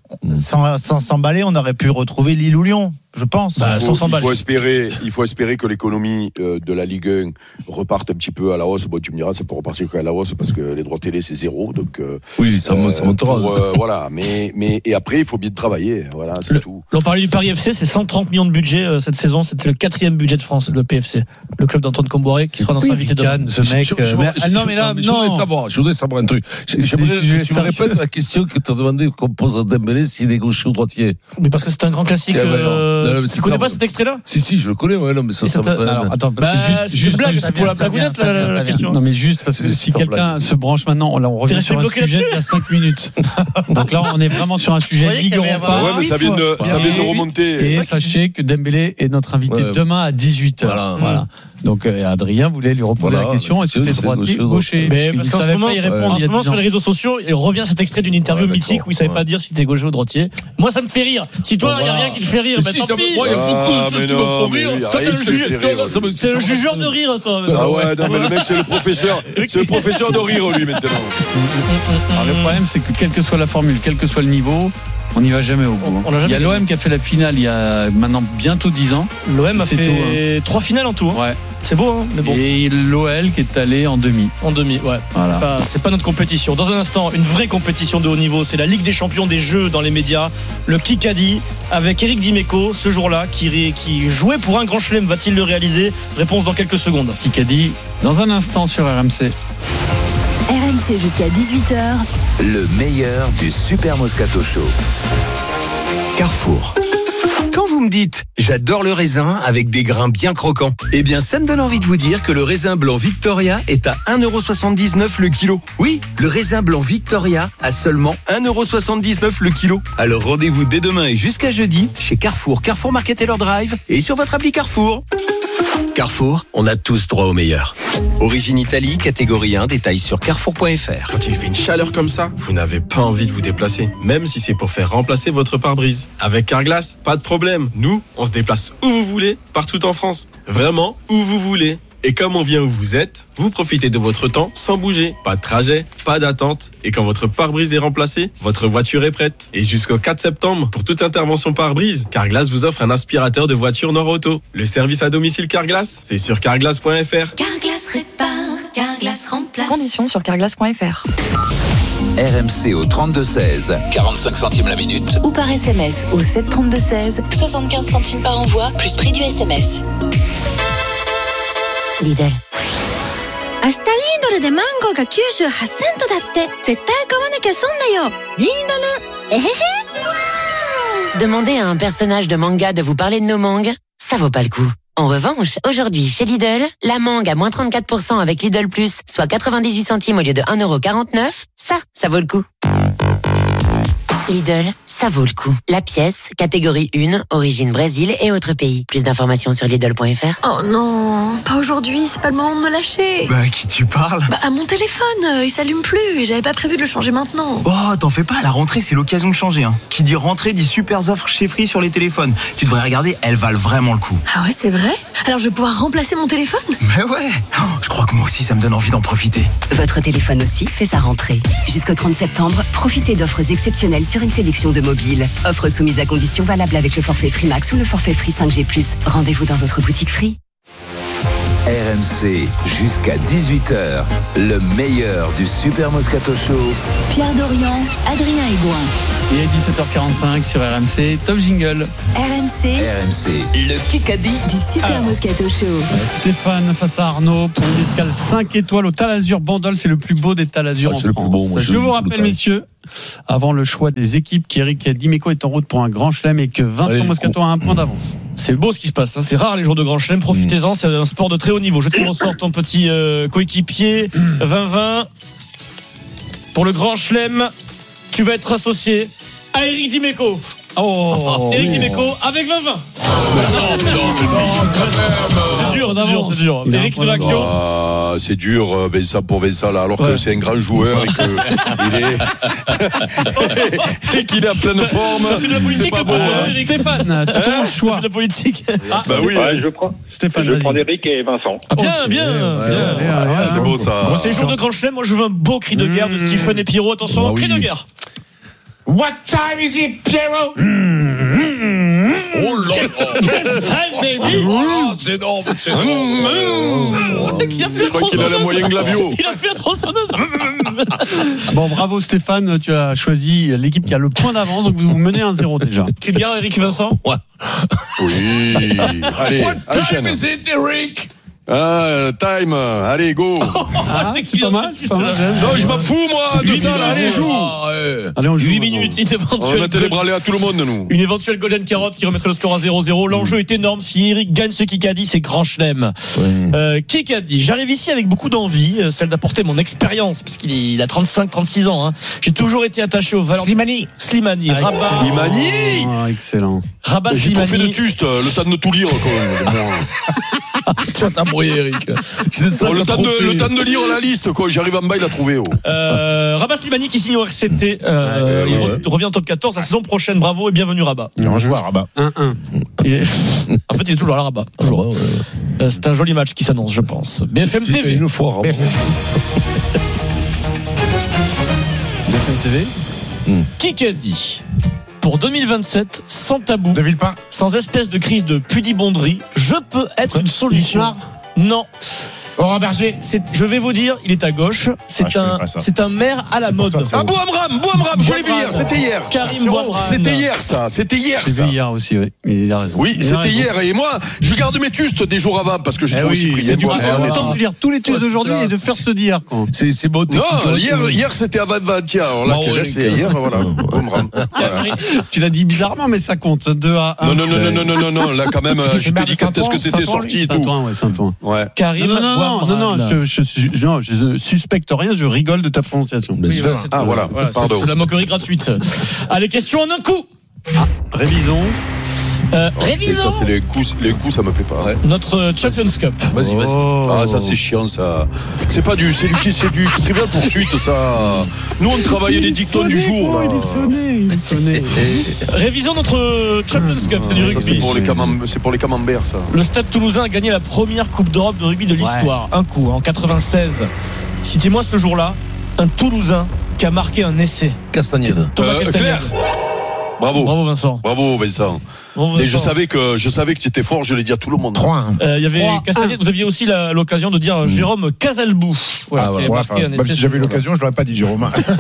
sans s'emballer, on aurait pu retrouver Lille ou Lyon. Je pense. Bah, il, faut, il, faut espérer, il faut espérer que l'économie euh, de la Ligue un reparte un petit peu à la hausse. Bon, tu me diras, ça peut repartir à la hausse parce que les droits télé, c'est zéro. Donc, euh, oui, ça, euh, ça montera. Pour, euh, voilà. Mais, mais, et après, il faut bien travailler. Voilà, c'est le, tout. On parlait du Paris F C, c'est cent trente millions de budget euh, cette saison. C'était le quatrième budget de France, le P F C. Le club d'Antoine Comboiré qui sera notre oui, invité demain. Ce mec. Je, je, je, mais, je, non, mais là, non. Je voudrais savoir, je voudrais savoir un truc. J'aimerais que tu me répètes la question que tu as demandé qu'on pose à Dembélé s'il est gaucher ou droitier. Mais parce que c'est un grand classique. Non, non, tu connais pas cet extrait-là? Si, si, je le connais, ouais, non, mais ça, ça va. Alors, attends, parce Bah, que juste, c'est juste, une blague, juste, c'est pour la ça vient, blagounette, ça vient, la- ça la vient. question. Non, mais juste parce que C'est si sans quelqu'un blague. se branche maintenant, là, on revient resté sur un bloqué sujet là-dessus d'il y a cinq minutes. Donc là, on est vraiment sur un sujet croyais Ligue qu'il y avait Europa. un- Ouais, mais ça vient de, ça vient de remonter. Et sachez que Dembélé est notre invité Ouais. demain à dix-huit heures. Voilà. Voilà. Donc euh, Adrien voulait lui reposer Voilà, la question. Est-ce que c'est- t'es c'est droitier, gaucher, gaucher? Mais Parce parce qu'il qu'en ne ce savait moment, pas y répondre en il y ce a moment dix sur ans. les réseaux sociaux, il revient cet extrait d'une interview Ouais, mythique d'accord. où il savait Ouais. pas dire si t'es gaucher ou droitier. Moi, ça me fait rire. Si toi, Bon, il y a voilà. rien qui te fait rire, Mais bah si, tant ça me- pis. moi, il y a beaucoup de Ah, choses mais qui me non, font mais rire. oui, Toi, arrête, t'es le c'est juge, terrible. toi, ça me- C'est ça le me- jugeur de rire, toi. Ah ouais, non, mais le mec, c'est le professeur. C'est le professeur de rire, lui, maintenant. Alors, le problème, c'est que quelle que soit la formule, quel que soit le niveau, on n'y va jamais au bout. On- on l'a jamais Il y a l'O M qui a fait la finale il y a maintenant bientôt dix ans. L'O M a C'est fait trois finales en tout. hein. Ouais. C'est beau, hein, mais bon. Et l'O L qui est allé en demi. En demi, ouais. Voilà. Pas- c'est pas notre compétition. Dans un instant, une vraie compétition de haut niveau, c'est la Ligue des champions des jeux dans les médias. Le Kikadi avec Eric Dimeco ce jour-là qui, ré- qui jouait pour un grand chelem. Va-t-il le réaliser? Réponse dans quelques secondes. Qui a dit dans un instant sur R M C. R M C jusqu'à dix-huit heures. Le meilleur du Super Moscato Show. Carrefour. Quand vous me dites « j'adore le raisin avec des grains bien croquants », eh bien ça me donne envie de vous dire que le raisin blanc Victoria est à un euro soixante-dix-neuf le kilo. Oui, le raisin blanc Victoria à seulement un euro soixante-dix-neuf le kilo. Alors rendez-vous dès demain et jusqu'à jeudi chez Carrefour, Carrefour Market Taylor Drive et sur votre appli Carrefour. Carrefour, on a tous droit au meilleur. Origine Italie, catégorie un, détails sur carrefour point f r. Quand il fait une chaleur comme ça, vous n'avez pas envie de vous déplacer, même si c'est pour faire remplacer votre pare-brise. Avec Carglass, pas de problème. Nous, on se déplace où vous voulez, partout en France. Vraiment, où vous voulez. Et comme on vient où vous êtes, vous profitez de votre temps sans bouger. Pas de trajet, pas d'attente. Et quand votre pare-brise est remplacé, votre voiture est prête. Et jusqu'au quatre septembre, pour toute intervention pare-brise, Carglass vous offre un aspirateur de voiture Nord-Auto. Le service à domicile Carglass, c'est sur carglass point f r. Carglass répare, Carglass remplace. Conditions sur carglass point f r. R M C au trente-deux seize, quarante-cinq centimes la minute. Ou par S M S au sept trente-deux seize, soixante-quinze centimes par envoi, plus prix du S M S. Lidl. 明日リードルでマンゴーがきゅうじゅうはちセントだって絶対買わなきゃ損だよリードルえへへ Demandez à un personnage de manga de vous parler de nos mangues, ça vaut pas le coup. En revanche, aujourd'hui, chez Lidl, la mangue à moins trente-quatre pour cent avec Lidl Plus, soit quatre-vingt-dix-huit centimes au lieu de un euro quarante-neuf, ça, ça vaut le coup. Lidl, ça vaut le coup. La pièce, catégorie un, origine Brésil et autres pays. Plus d'informations sur Lidl point f r. Oh non, pas aujourd'hui, c'est pas le moment de me lâcher. Bah, à qui tu parles? Bah, à mon téléphone, euh, il s'allume plus et j'avais pas prévu de le changer maintenant. Oh, t'en fais pas, la rentrée, c'est l'occasion de changer. Hein. Qui dit rentrée dit super offres chez Free sur les téléphones. Tu devrais regarder, elles valent vraiment le coup. Ah ouais, c'est vrai? Alors je vais pouvoir remplacer mon téléphone? Mais ouais, oh, je crois que moi aussi, ça me donne envie d'en profiter. Votre téléphone aussi fait sa rentrée. Jusqu'au trente septembre, profitez d'offres exceptionnelles sur une sélection de mobiles. Offres soumises à conditions valables avec le forfait Free Max ou le forfait Free cinq G plus. Rendez-vous dans votre boutique Free. R M C jusqu'à dix-huit heures, le meilleur du Super Moscato Show. Pierre Dorian, Adrien Aigouin. Il est dix-sept heures quarante-cinq sur R M C. Top jingle. R M C. R M C. Le Kikadi Du Super Alors. Moscato Show. Stéphane face à Arnaud pour une escale cinq étoiles au Talazur Bandol. C'est le plus beau des Talazur Ah, en c'est le plus France. beau, moi, Je je vous le dis rappelle, tout le temps. messieurs, avant le choix des équipes, qu'Eric Dimeco est en route pour un grand chelem et que Vincent Allez, Moscato a un point d'avance. C'est beau ce qui se passe. hein. C'est rare les jours de grand chelem. Profitez-en. C'est un sport de très haut niveau. Je te ressors ton petit euh, coéquipier vingt vingt. Pour le grand chelem, tu vas être associé à Eric Dimeco. Oh, Eric Dimeco avec vingt vingt. C'est dur, c'est dur, c'est dur. Il a un Eric, point une réaction? Ah, c'est dur, euh, Vincent pour Vincent, là, alors Ouais. que c'est un grand joueur et qu'il est. et qu'il est en pleine forme. T'as fait de la C'est politique pas ou bon. pas, hein. Eric? Stéphane, ton T'as choix. fait de la politique. Ah, Bah oui. Ouais, je prends. Stéphane, je vas-y. prends Eric et Vincent. Ah, bien, Ok, bien, ouais, bien. allez, allez, Ah, allez, c'est beau ça. Bon, c'est les jours de grand chelem. Moi, je veux un beau cri de guerre de Mmh. Stephen et Pierrot. Attention, Bah oui. cri de guerre. What time is it, Pierrot? Oh là là. Time, baby. Ah, c'est énorme, c'est énorme. Il a fait Je crois qu'il a la moyenne Glavio. Il a fait la tronçonneuse. Bon, bravo Stéphane, tu as choisi l'équipe qui a le point d'avance, donc vous menez un zéro déjà. Cri de guerre, Eric Vincent. Oui. Allez, What time enchaîne. is it, Eric? Ah, time, allez, go. Ah, c'est pas mal, c'est pas mal. Non, je m'en fous, moi, de ça, là. Allez, joue. Allez, on joue. huit minutes, une On va éventuelle, mettre les bralets à tout le monde, nous. une éventuelle golden carotte qui remettrait le score à zéro zéro. L'enjeu est énorme. Si Eric gagne ce Kikadi, c'est grand chelem. Euh, Kikadi, j'arrive ici avec beaucoup d'envie, euh, celle d'apporter mon expérience, puisqu'il est- il a trente-cinq, trente-six ans. Hein. J'ai toujours été attaché aux valeurs. Slimani. Slimani, Ah, Rabat. Slimani. Ah, excellent. Rabat J'ai trop fait de Slimani. tuste, le temps de tout lire, quand même. Tu vas t'embrouiller, Eric. C'est ça Oh, le le, temps de, trophée. le temps de lire la liste, quoi. J'arrive en bas, il a trouvé. Oh. Euh, Rabat Slimani qui signe au R C T. Euh, Ouais, il ouais, re- ouais. revient en top quatorze la saison prochaine. Bravo et bienvenue Rabat. Il est en joueur, Rabat. un un. Il est- En fait, il est toujours à la Rabat. Toujours. Euh, C'est un joli match qui s'annonce, je pense. B F M T V. Une fois, B F M T V. Kikadi. Pour deux mille vingt-sept, sans tabou, De Villepin. sans espèce de crise de pudibonderie, je peux être une solution. Lisnard. Non. Laurent Berger. C'est, je vais vous dire, il est à gauche. C'est Ah, je connais un, pas ça. c'est un maire à la C'est pour mode. toi, Ah, Bouamram, Bouamram, je l'ai vu hier, c'était hier. Karim Bouamram. C'était hier, ça. C'était hier, J'ai ça. vu hier aussi, oui. Il a raison. Oui, Il a c'était raison. hier. Et moi, je garde mes tustes des jours avant parce que j'ai Eh trop aussi oui, pris. c'est du Bouamram. mal. On a le voilà. temps de lire tous les tues Ouais, c'est d'aujourd'hui ça, et de c'est- faire ceux d'hier, quoi. C'est, c'est beau. t'es Non, tout- hier, tout- hier c'était avant avant-hier. Alors là, Bon, quel ouais, est- c'est hier, voilà. Bouamram. Voilà. Tu l'as dit bizarrement, mais ça compte. deux à un. Non, non, non, non, non, non, non, non, là quand même, euh, je t'ai dit quand est-ce que c'était Saint-Ouen, sorti et tout. Saint-Ouen, ouais, Saint-Ouen. Ouais. Karim Non, non, non, non, Bouamram. non, non, je, je, je, non, je suspecte rien, je rigole de ta prononciation. Bien Oui, sûr. voilà, c'est Ah, tout. voilà. c'est- Pardon. C'est de la moquerie gratuite. Allez, question en un coup. Révisons. Euh, Et révisons ça, c'est les coups, les coups, ça me plaît pas. Ouais. notre Champions Cup. Vas-y, vas-y. Oh. Ah, ça c'est chiant, ça. C'est pas du, c'est du, c'est du trivial poursuite, ça. Nous, on travaillait les dictons du jour, là. Il est sonné, il est sonné. Révisons notre Champions Cup, c'est du Ça, c'est rugby. pour les camemberts, c'est pour les camemberts, ça. Le Stade Toulousain a gagné la première Coupe d'Europe de rugby de l'histoire. Un coup, en quatre-vingt-seize. Citez-moi ce jour-là un Toulousain qui a marqué un essai. Castagnède. Thomas Euh, Castagnède. Claire. Bravo. Bravo Vincent. Bravo, Vincent. Bravo, Et je Vincent. savais que, je savais que tu étais fort, je l'ai dit à tout le monde. trois un. Euh, Il y avait trois, Castagnède, vous aviez aussi la- l'occasion de dire Jérôme Casalbou. Voilà, Ah, qui voilà. avait Ouais, marqué enfin, un même essai si ce j'avais eu jour-là. l'occasion, je l'aurais pas dit, Jérôme.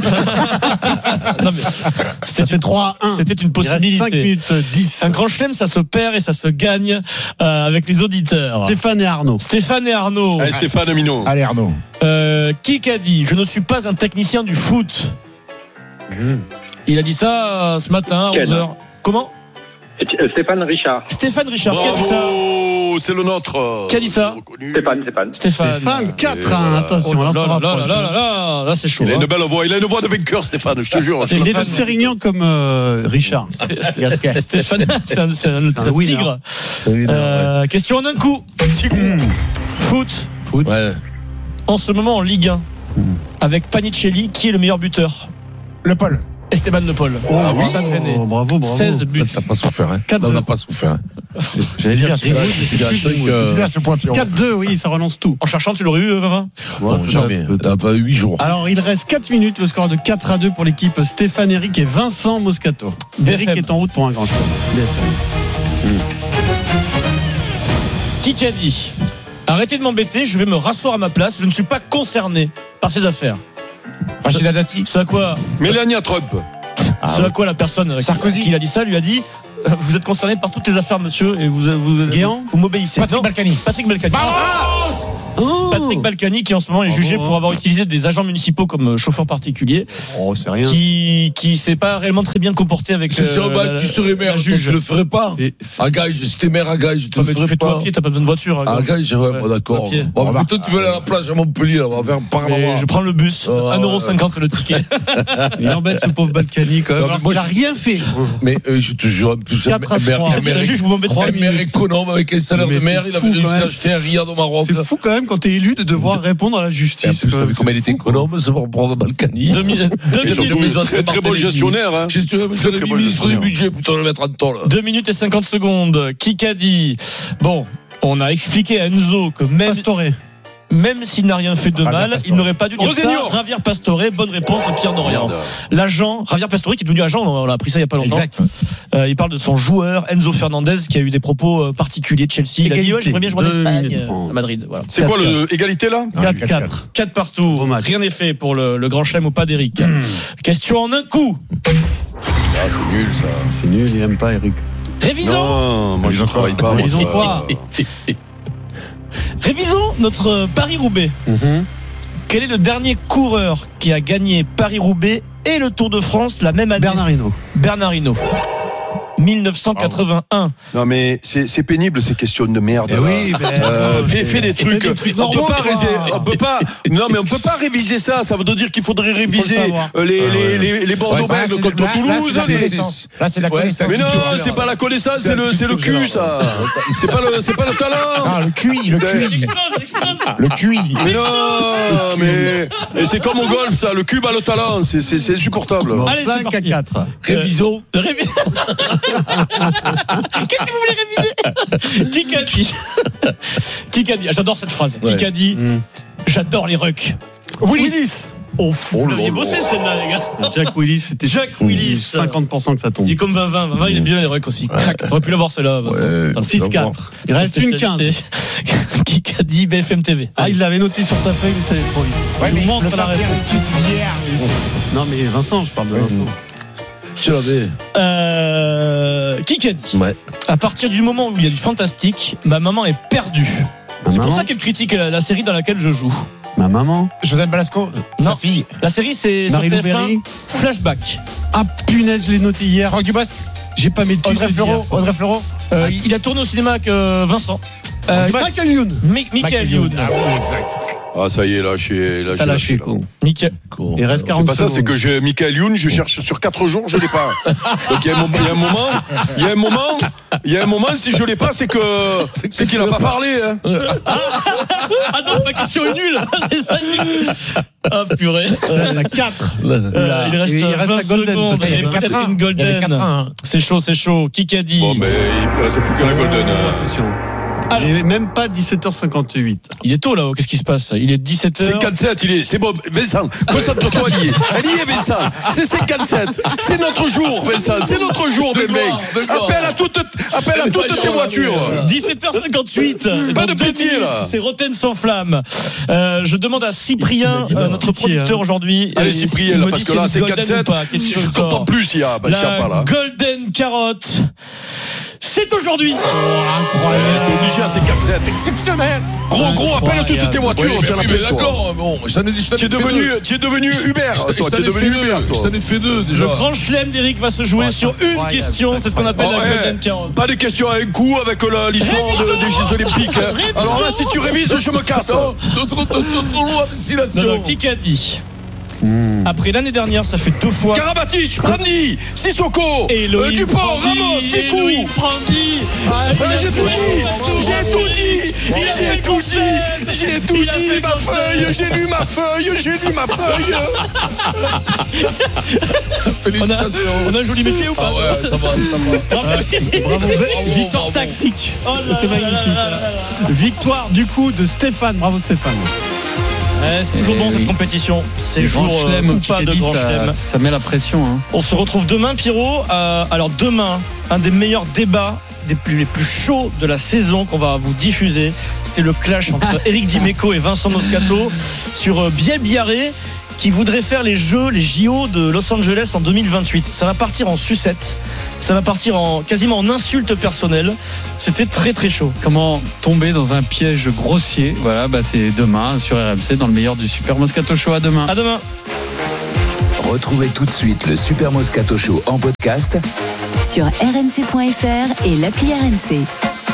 Non, mais Ça C'était fait trois à un. c'était une Il reste cinq possibilité. minutes dix. Un grand chelem, ça se perd et ça se gagne euh, avec les auditeurs. Stéphane et Arnaud. Stéphane et Arnaud. Allez, Stéphane Amino. Allez, Arnaud. Euh, qui a dit je ne suis pas un technicien du foot. Il a dit ça euh, ce matin à Ken. onze heures. Comment Stéphane Richard. Stéphane Richard, qui a dit ça Bravo, c'est le nôtre. Qui a dit ça Reconnu. Stéphane, Stéphane. Stéphane. Stéphane, quatre Et à un. voilà. Attention, Oh là là, on se là là rapproche. là là là, là, c'est chaud. Il a hein. une belle voix, il a une voix de vainqueur, Stéphane, je te jure. Stéphane. Il est de Sérignan comme euh, Richard. Sté- Sté- Stéphane, c'est un, c'est un- c'est un winner. tigre. C'est oui, Euh, question en un coup. Foot. ouais. En ce moment en Ligue un, avec Panicelli, qui est le meilleur buteur? Le Paul. Esteban Le Paul. Ah oui. Stade Rennais. Oh, bravo, bravo. seize buts. T'as pas souffert, hein. Quatre Non, on deux. n'a pas souffert. hein. J'allais dire Bien, celui-là, Greenwood, mais c'est c'est un plus truc, Greenwood. euh, Bien ce point, Pierrot. quatre deux, oui, ça relance tout. En cherchant, tu l'aurais eu, Vavin? Bon, jamais. T'as pas huit jours. Alors, il reste quatre minutes, le score de quatre à deux pour l'équipe Stéphane Eric et Vincent Moscato. B F Eric M. est en route pour un grand choix. Qui a dit arrêtez de m'embêter, je vais me rasseoir à ma place, je ne suis pas concerné par ces affaires. Rachida Dati. C'est à quoi Melania Trump. C'est à quoi la personne Sarkozy. qui l'a dit ça lui a dit euh, vous êtes concerné par toutes les affaires, monsieur, et vous vous, Guéant vous m'obéissez. Patrick Non, Balkany. Patrick Balkany. Oh Patrick Balkany qui en ce moment est jugé Bravo. pour avoir utilisé des agents municipaux comme chauffeurs particuliers, Oh, c'est rien. qui qui s'est pas réellement très bien comporté avec C'est euh, sûr, bah, la- tu serais maire, la donc juge. tu le ferais pas. Et- À Gaille, si t'es maire à Gaille, je te Ouais, le mais tu ferais fais tout pas. à pied, t'as pas besoin de voiture. À hein. Gaille, c'est vrai, Ouais, bon, d'accord. à pied. Bon, mais toi, tu veux aller à la plage à Montpellier, on va faire par Et là-bas. je prends le bus, Oh, un euro cinquante le ticket. Il embête ce pauvre Balkany quand même. Non, mais alors moi, qu'il a je- rien fait. Mais euh, je te jure, en plus, quatre à un maire, trois. un maire- La juge, vous m'embêtez Trois un maire minutes. économe avec un salaire Mais de maire, c'est il fou, avait réussi quand à même. acheter un riad au Maroc. C'est fou quand même quand t'es élu de devoir répondre à la Et en justice. plus, t'as vu quoi. comment il était économe, ce pauvre Balkany. Deux mi- deux Et surtout, minutes. maison de très très bon Saint-Barthélemy. gestionnaire, hein. Qu'est-ce que tu veux, monsieur Très, le très bon ministre du gestionnaire. budget, putain, le mettre en temps, là. deux minutes et cinquante secondes. Qui a dit bon, on a expliqué à Enzo que même, Pastore. même s'il n'a rien fait de Javier mal, Pastore. il n'aurait pas dû dire ça. Rosenio. Javier Pastore, bonne réponse de Pierre Dorian. Merde. L'agent, Javier Pastore, qui est devenu agent, on a appris ça il n'y a pas longtemps. Exact. Euh, il parle de son joueur, Enzo Fernandez, qui a eu des propos euh, particuliers de Chelsea. Il a dit, Égalité. ouais, j'aimerais bien jouer en Deux Espagne, minutes euh, trente. à Madrid. Voilà. C'est quoi le égalité là quatre quatre. quatre partout. Rien n'est fait pour le, le grand chelem ou pas d'Eric. Question en un coup. Ah, c'est nul ça. C'est nul, il aime pas Eric. Révisons. Non, moi je ne travaille pas. moi, Ils ont ça. quoi Révisons notre Paris-Roubaix. Mm-hmm. Quel est le dernier coureur qui a gagné Paris-Roubaix et le Tour de France la même année? Bernard Hinault. Bernard Hinault. dix-neuf cent quatre-vingt-un. Non mais c'est, c'est pénible ces questions de merde. Eh oui, mais euh, fais, fais des trucs. des trucs on normaux, peut pas, quoi. réser, on peut pas. Non mais on peut pas réviser ça. Ça veut dire qu'il faudrait réviser le les les les, les Bordeaux-Bègles Ouais, contre là, Toulouse. là, c'est la connaissance. Là, c'est la connaissance. Mais non, c'est pas la connaissance, c'est le c'est le cul ça. C'est pas le c'est pas le talent. Non, le Q I, le Q I. Le Q I. Mais non, mais et c'est comme au golf ça. Le cube a le talent. C'est c'est c'est insupportable. Allez, c'est cinq à parti. quatre. Révisons. Révi- Qu'est-ce que vous voulez réviser? Qui qu'a dit? Qui qu'a dit? Ah, j'adore cette phrase. Ouais. Qui qu'a dit? Mm. J'adore les rucks. Willis. Oh, fou, vous l'aviez bossé celle-là, les gars. Jack Willis, c'était Jack Willis. cinquante pour cent que ça tombe. Il est comme vingt vingt. vingt vingt, il est bien les rucks aussi. Crac. On aurait pu l'avoir celle-là. Ouais, six quatre. Il reste une quinze. Qui qu'a dit? B F M T V. Ah, il l'avait noté sur sa feuille, mais ça allait trop vite. Ouais, Il mais nous montre le la sortir réponse. juste d'hier. Non, mais Vincent, je parle de Vincent. Tu l'avais. Euh, qui qu'a dit? Ouais. À partir du moment où il y a du fantastique, ma maman est perdue. Ma C'est pour maman ça qu'elle critique la, la série dans laquelle je joue. Ma maman. Joseph Balasco, sa Non. fille. La série, c'est sur Marie T F un, Louberry. Flashback. Ah, punaise, je l'ai noté hier. Franck Dubosc, J'ai pas mes Audrey Fleurot, Audrey Fleurot. Euh, il a tourné au cinéma avec euh, Vincent. Euh, Michael Youn. Mi- Michael Youn. Ah oui, exact. Ah ça y est là, j'ai là, T'as j'ai lâché, là. con. Michael. Il reste C'est quarante pas ça, secondes. c'est que j'ai Michael Youn, je cherche sur quatre jours, je l'ai pas. Donc il y a un moment, il y a un moment, il y a un moment, il y a un moment, si je l'ai pas, c'est que c'est qu'il a pas parlé. Hein. Ah non, ma question est nulle. C'est ça. Ah purée. C'est à quatre. Euh, il reste, Il reste vingt la golden, secondes. peut-être. Il y a Il y avait peut-être quatre une un. Il y avait quatre golden. un. C'est chaud, c'est chaud. Qui qu'a dit? Bon, mais il restait plus que la golden. Oh, hein. attention. Alors. Il est même pas dix-sept heures cinquante-huit. Il est tôt là-haut. Qu'est-ce qui se passe? Il est dix-sept heures. cinquante-sept, il est, c'est bon, Vincent, concentre-toi, elle y est. Elle y est, Vincent. C'est cinquante-sept. C'est notre jour, Vincent. C'est notre jour, De mes mecs. gloire, de gloire. Appelle à toutes, appelle à toutes tes voitures. dix-sept heures cinquante-huit. Pas Dans de deux pitié, minutes, là. C'est Roten sans flamme. Euh, je demande à Cyprien, Il a dit euh, non, notre pitié, producteur hein. aujourd'hui. Allez, euh, Cyprien, il là, me parce dit que là, c'est une golden cinquante-sept. ou pas. Qu'est-ce Si que je je sors comprends plus, il y a, bah, je sais La pas, là. golden carotte. C'est aujourd'hui. C'était obligé à cinquante-sept. Exceptionnel. Gros, gros, appelle toutes tes voitures. Oui, mais, tiens, oui, mais appelle-toi. d'accord, bon, je t'en ai dit, je t'en ai Tu es fait devenu, deux. tu es devenu Uber, Je t'en- toi. je t'en Tu es ai fait devenu Uber, deux. Je toi. t'en ai fait deux, déjà. Le grand chelem d'Eric va se jouer Ouais, sur c'est une incroyable, question. C'est ce qu'on appelle Oh, la ouais. golden carotte. Pas de questions à un coup avec la- l'histoire de- des Jeux Olympiques. hein. Alors là, si tu révises, je me casse. Non, trop, trop, trop, trop loin, Non, distillation. non, qui a dit? Après l'année dernière, ça fait deux fois. Karabatic, Prandi, Sissoko, Et euh, Dupont, Ramos, Ticou. Loïc Prandi. Ah, j'ai tout dit, j'ai tout dit, j'ai tout dit, j'ai tout Il a dit, fait ma comme feuille, j'ai lu ma feuille, j'ai lu ma feuille. On a, on a un joli métier ou pas? Ah ouais, ça va, ça va. Bravo. Bravo. Victoire bravo. tactique. Oh là C'est là là magnifique. là là là là. Victoire du coup de Stéphane. Bravo Stéphane. Ouais, c'est toujours Eh bon oui. cette compétition. C'est Les jour grands euh, chelems ou qui pas de dit, grand ça- chelem. Ça met la pression. Hein. On se retrouve demain, Pierrot. Euh, alors demain, un des meilleurs débats, des plus, les plus chauds de la saison qu'on va vous diffuser. C'était le clash entre Eric Dimeco et Vincent Moscato sur euh, Biel Biarré, qui voudrait faire les Jeux, les J O de Los Angeles en deux mille vingt-huit. Ça va partir en sucette. Ça va partir en quasiment en insulte personnelle. C'était très très chaud. Comment tomber dans un piège grossier. Voilà, bah c'est demain sur R M C dans le meilleur du Super Moscato Show. À demain. À demain. Retrouvez tout de suite le Super Moscato Show en podcast Sur r m c point f r et l'appli R M C.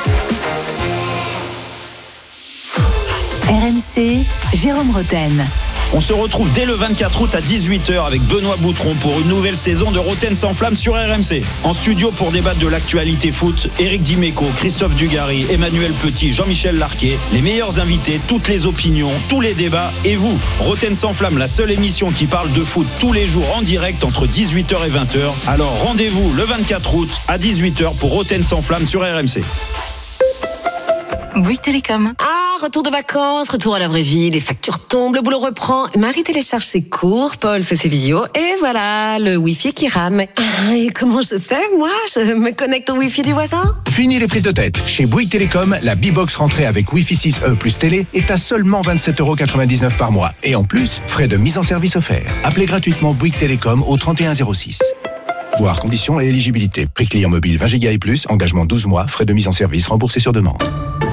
R M C, Jérôme Roten. On se retrouve dès le vingt-quatre août à dix-huit heures avec Benoît Boutron pour une nouvelle saison de Roten sans flamme sur R M C. En studio pour débattre de l'actualité foot, Eric Dimeco, Christophe Dugarry, Emmanuel Petit, Jean-Michel Larquet, les meilleurs invités, toutes les opinions, tous les débats et vous. Roten sans flamme, la seule émission qui parle de foot tous les jours en direct entre dix-huit heures et vingt heures. Alors rendez-vous le vingt-quatre août à dix-huit heures pour Roten sans flamme sur R M C. Bouygues Télécom. Ah, retour de vacances, retour à la vraie vie, les factures tombent, le boulot reprend. Marie télécharge ses cours, Paul fait ses visios, et voilà, le Wi-Fi qui rame. Ah, et comment je fais, moi? Je me connecte au Wi-Fi du voisin? Fini les prises de tête. Chez Bouygues Télécom, la B-Box rentrée avec Wi-Fi six E plus télé est à seulement vingt-sept euros quatre-vingt-dix-neuf par mois. Et en plus, frais de mise en service offerts. Appelez gratuitement Bouygues Télécom au trente et un zéro six. Voir conditions et éligibilité. Prix client mobile vingt gigas et plus, engagement douze mois, frais de mise en service remboursés sur demande.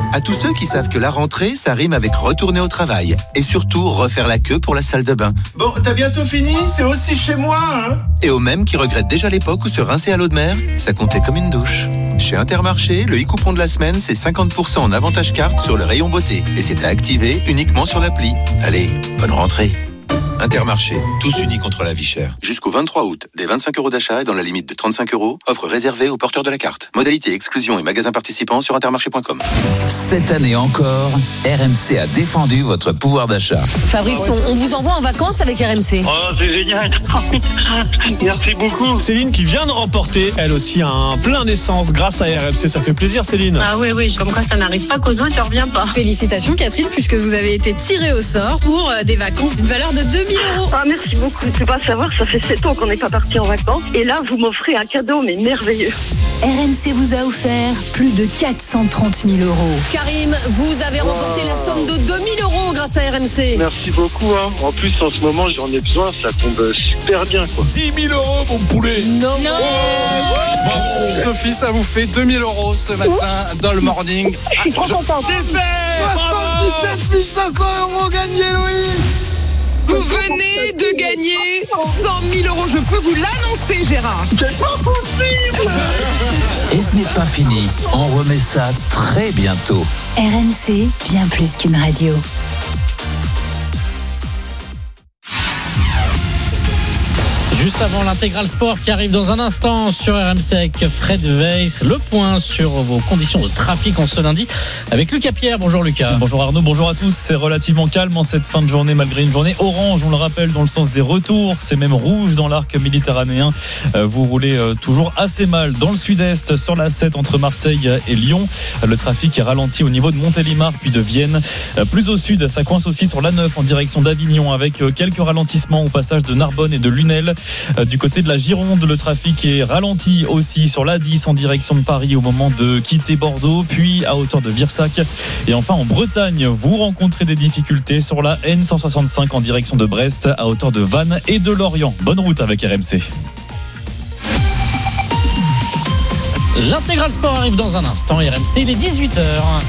À tous ceux qui savent que la rentrée, ça rime avec retourner au travail. Et surtout, refaire la queue pour la salle de bain. Bon, t'as bientôt fini? C'est aussi chez moi, hein? Et aux mêmes qui regrettent déjà l'époque où se rincer à l'eau de mer, ça comptait comme une douche. Chez Intermarché, le e-coupon de la semaine, c'est cinquante pour cent en avantage carte sur le rayon beauté. Et c'est à activer uniquement sur l'appli. Allez, bonne rentrée. Intermarché, tous unis contre la vie chère. Jusqu'au vingt-trois août, des vingt-cinq euros d'achat et dans la limite de trente-cinq euros, offre réservée aux porteurs de la carte. Modalité, exclusion et magasins participants sur intermarché point com. Cette année encore, R M C a défendu votre pouvoir d'achat. Fabrice, on, on vous envoie en vacances avec R M C. Oh, c'est génial. Merci beaucoup. Céline qui vient de remporter, elle aussi, un plein d'essence grâce à R M C. Ça fait plaisir, Céline. Ah oui, oui, comme quoi ça n'arrive pas qu'aux uns, tu reviens pas. Félicitations Catherine, puisque vous avez été tirée au sort pour des vacances d'une valeur de deux mille euros. Ah, merci beaucoup. Tu peux pas savoir, ça fait sept ans qu'on n'est pas parti en vacances. Et là, vous m'offrez un cadeau, mais merveilleux. R M C vous a offert plus de quatre cent trente mille euros. Karim, vous avez remporté la somme de deux mille euros grâce à R M C. Merci beaucoup. Hein. En plus, en ce moment, j'en ai besoin. Ça tombe super bien, quoi. dix mille euros, mon poulet. Non. non. Bravo, Sophie, ça vous fait deux mille euros ce matin dans le morning. Je suis trop contente. soixante-dix-sept mille cinq cents euros gagnés, Louis. Vous venez de gagner cent mille euros. Je peux vous l'annoncer, Gérard. C'est pas possible. Et ce n'est pas fini. On remet ça très bientôt. R M C, bien plus qu'une radio. Juste avant l'intégral sport qui arrive dans un instant sur R M C avec Fred Weiss, le point sur vos conditions de trafic en ce lundi avec Lucas Pierre. Bonjour Lucas. Bonjour Arnaud, bonjour à tous. C'est relativement calme en cette fin de journée malgré une journée orange, on le rappelle, dans le sens des retours. C'est même rouge dans l'arc méditerranéen. Vous roulez toujours assez mal dans le sud-est sur la sept entre Marseille et Lyon. Le trafic est ralenti au niveau de Montélimar puis de Vienne. Plus au sud, ça coince aussi sur l'A neuf en direction d'Avignon avec quelques ralentissements au passage de Narbonne et de Lunel. Du côté de la Gironde, le trafic est ralenti aussi sur l'A dix en direction de Paris au moment de quitter Bordeaux, puis à hauteur de Virsac. Et enfin en Bretagne, vous rencontrez des difficultés sur la N cent soixante-cinq en direction de Brest à hauteur de Vannes et de Lorient. Bonne route avec R M C. L'intégral sport arrive dans un instant. R M C, il est dix-huit heures.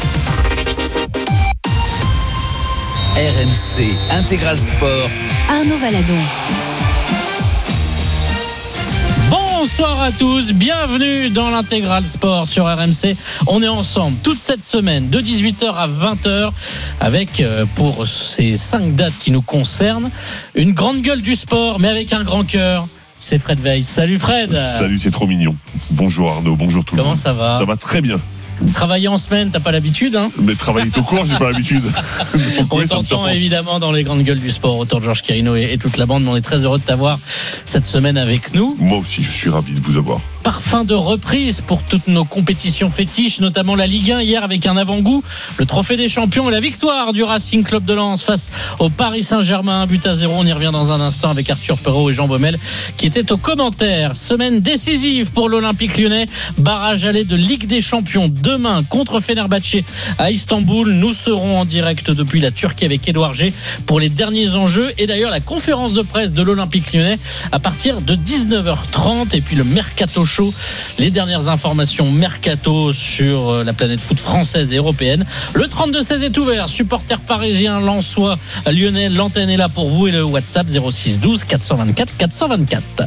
R M C Intégral Sport. Arnaud Valadon. Bonsoir à tous, bienvenue dans l'intégral sport sur R M C. On est ensemble toute cette semaine de dix-huit heures à vingt heures avec, pour ces cinq dates qui nous concernent, une grande gueule du sport mais avec un grand cœur. C'est Fred Weiss. Salut Fred. Salut, c'est trop mignon. Bonjour Arnaud, bonjour tout le monde. Comment ça va ? Ça va très bien. Travailler en semaine, t'as pas l'habitude, hein ? Mais travailler tout court, j'ai pas l'habitude. On oui, t'entend évidemment dans les grandes gueules du sport autour de Georges Quirino et, et toute la bande. Mais on est très heureux de t'avoir cette semaine avec nous. Moi aussi, je suis ravi de vous avoir. Parfum de reprise pour toutes nos compétitions fétiches, notamment la Ligue un hier avec un avant-goût, le Trophée des Champions et la victoire du Racing Club de Lens face au Paris Saint-Germain, un but à zéro. On y revient dans un instant avec Arthur Perrault et Jean Baumel qui étaient aux commentaires. Semaine décisive pour l'Olympique Lyonnais, barrage aller de Ligue des Champions demain contre Fenerbahçe à Istanbul. Nous serons en direct depuis la Turquie avec Édouard G pour les derniers enjeux et d'ailleurs la conférence de presse de l'Olympique Lyonnais à partir de dix-neuf heures trente et puis le Mercato Show, les dernières informations Mercato sur la planète foot française et européenne. Le trente-deux seize est ouvert, supporters parisiens, lensois, lyonnais, l'antenne est là pour vous et le WhatsApp zéro six douze quatre cent vingt-quatre quatre cent vingt-quatre.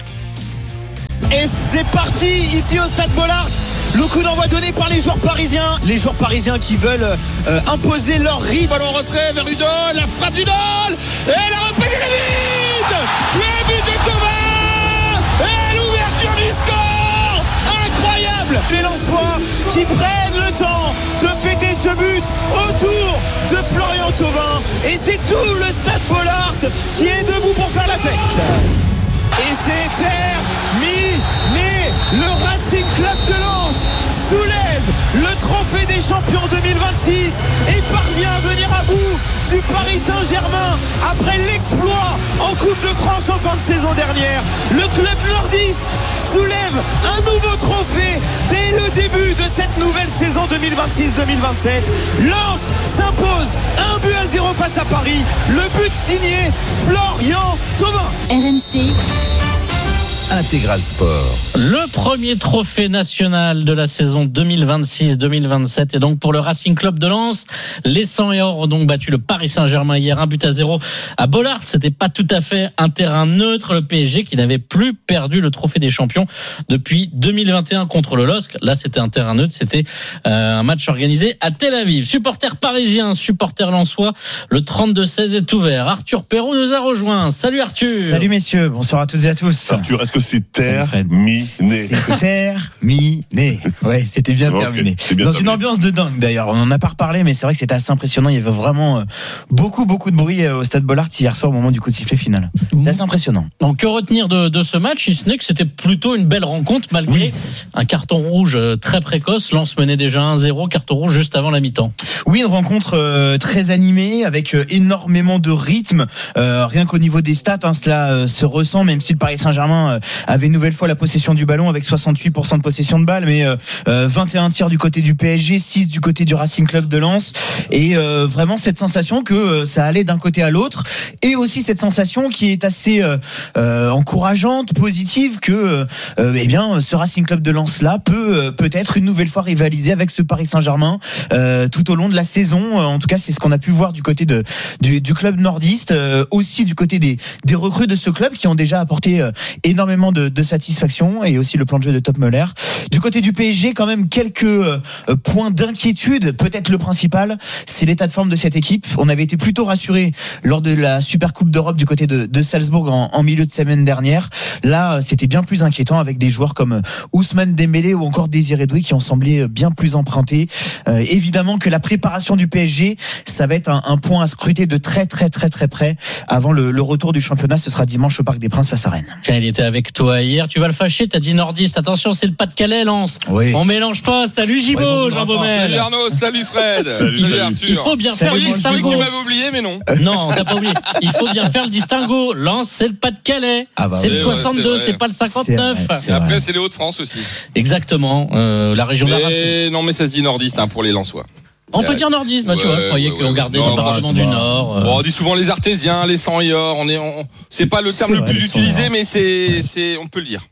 Et c'est parti ici au Stade Bollaert. Le coup d'envoi donné par les joueurs parisiens. Les joueurs parisiens qui veulent euh, imposer leur rythme. Ballon en retrait vers Udol, la frappe d'Udol et la reprise et le but. Le but de Thauvin et l'ouverture du score. Incroyable. Les Lensois qui prennent le temps de fêter ce but autour de Florian Thauvin. Et c'est tout le Stade Bollaert qui est debout pour faire la fête. Et c'est terminé. Le Racing Club de Lens soulève le trophée des champions deux mille vingt-six et parvient à venir à bout du Paris Saint-Germain après l'exploit en Coupe de France en fin de saison dernière. Le club nordiste soulève un nouveau trophée dès le début de cette nouvelle saison deux mille vingt-six deux mille vingt-sept. Lens s'impose un but à zéro face à Paris. Le but signé Florian Thauvin. R M C Intégral Sport. Le premier trophée national de la saison deux mille vingt-six deux mille vingt-sept et donc pour le Racing Club de Lens. Les cent et or ont donc battu le Paris Saint-Germain hier, un but à zéro à Bollaert. C'était pas tout à fait un terrain neutre. Le P S G qui n'avait plus perdu le trophée des champions depuis deux mille vingt et un contre le L O S C. Là, c'était un terrain neutre. C'était euh, un match organisé à Tel Aviv. Supporters parisiens, supporters lensois, le trente-deux seize est ouvert. Arthur Perrault nous a rejoint. Salut Arthur. Salut messieurs, bonsoir à toutes et à tous. Arthur, est-ce que c'est terminé? C'est terminé. Ouais, c'était bien okay, terminé. Bien Dans terminé. une ambiance de dingue d'ailleurs. On n'en a pas reparlé, mais c'est vrai que c'était assez impressionnant. Il y avait vraiment beaucoup, beaucoup de bruit au stade Bollaert hier soir au moment du coup de sifflet final. C'était assez impressionnant. Donc, que retenir de, de ce match, si ce n'est que c'était plutôt une belle rencontre malgré oui. un carton rouge très précoce. Lens menait déjà un zéro, carton rouge juste avant la mi-temps. Oui, une rencontre euh, très animée avec euh, énormément de rythme. Euh, rien qu'au niveau des stats, hein, cela euh, se ressent, même si le Paris Saint-Germain euh, avait une nouvelle fois la possession du ballon avec soixante-huit pour cent de possession de balle, mais euh, vingt et un tirs du côté du P S G, six du côté du Racing Club de Lens, et euh, vraiment cette sensation que euh, ça allait d'un côté à l'autre, et aussi cette sensation qui est assez euh, euh, encourageante, positive, que euh, eh bien ce Racing Club de Lens là peut euh, peut-être une nouvelle fois rivaliser avec ce Paris Saint-Germain euh, tout au long de la saison. En tout cas, c'est ce qu'on a pu voir du côté de du, du club nordiste, euh, aussi du côté des des recrues de ce club qui ont déjà apporté euh, énormément de, de satisfaction, et aussi le plan de jeu de Top Muller. Du côté du P S G, quand même quelques euh, points d'inquiétude. Peut-être le principal, c'est l'état de forme de cette équipe. On avait été plutôt rassuré lors de la Super Coupe d'Europe du côté de, de Salzbourg en, en milieu de semaine dernière. Là, c'était bien plus inquiétant avec des joueurs comme Ousmane Dembélé ou encore Désiré Doué qui ont semblé bien plus empruntés. Euh, évidemment que la préparation du P S G, ça va être un, un point à scruter de très très très très près avant le, le retour du championnat. Ce sera dimanche au Parc des Princes face à Rennes. Tiens, il était avec toi hier. Tu vas le fâcher, t'as dit nordiste. Attention, c'est le Pas-de-Calais, Lens. Oui. On mélange pas. Salut Gibaud, ouais, Jean Baumel. Salut Arnaud, salut Fred. Salut, salut, salut Arthur. Il faut bien salut, faire le distinguo. Tu m'avais oublié, mais non. Non, t'as pas oublié. Il faut bien faire le distinguo. Lens, c'est le Pas-de-Calais. Ah bah, c'est oui. le soixante-deux, c'est, c'est pas le cinquanteneuf. C'est vrai, c'est après, c'est les Hauts-de-France aussi. Exactement. Euh, la région mais, d'Arras. Non, mais ça se dit nordiste hein, pour les Lensois. On peut dire nordiste, bah, ouais, tu vois, je croyais ouais, qu'on ouais, gardait le département du Nord. Euh... Bon, on dit souvent les Artésiens, les cent et or. On est, on, c'est pas le terme c'est le vrai, plus utilisé, mais c'est, c'est, on peut le dire.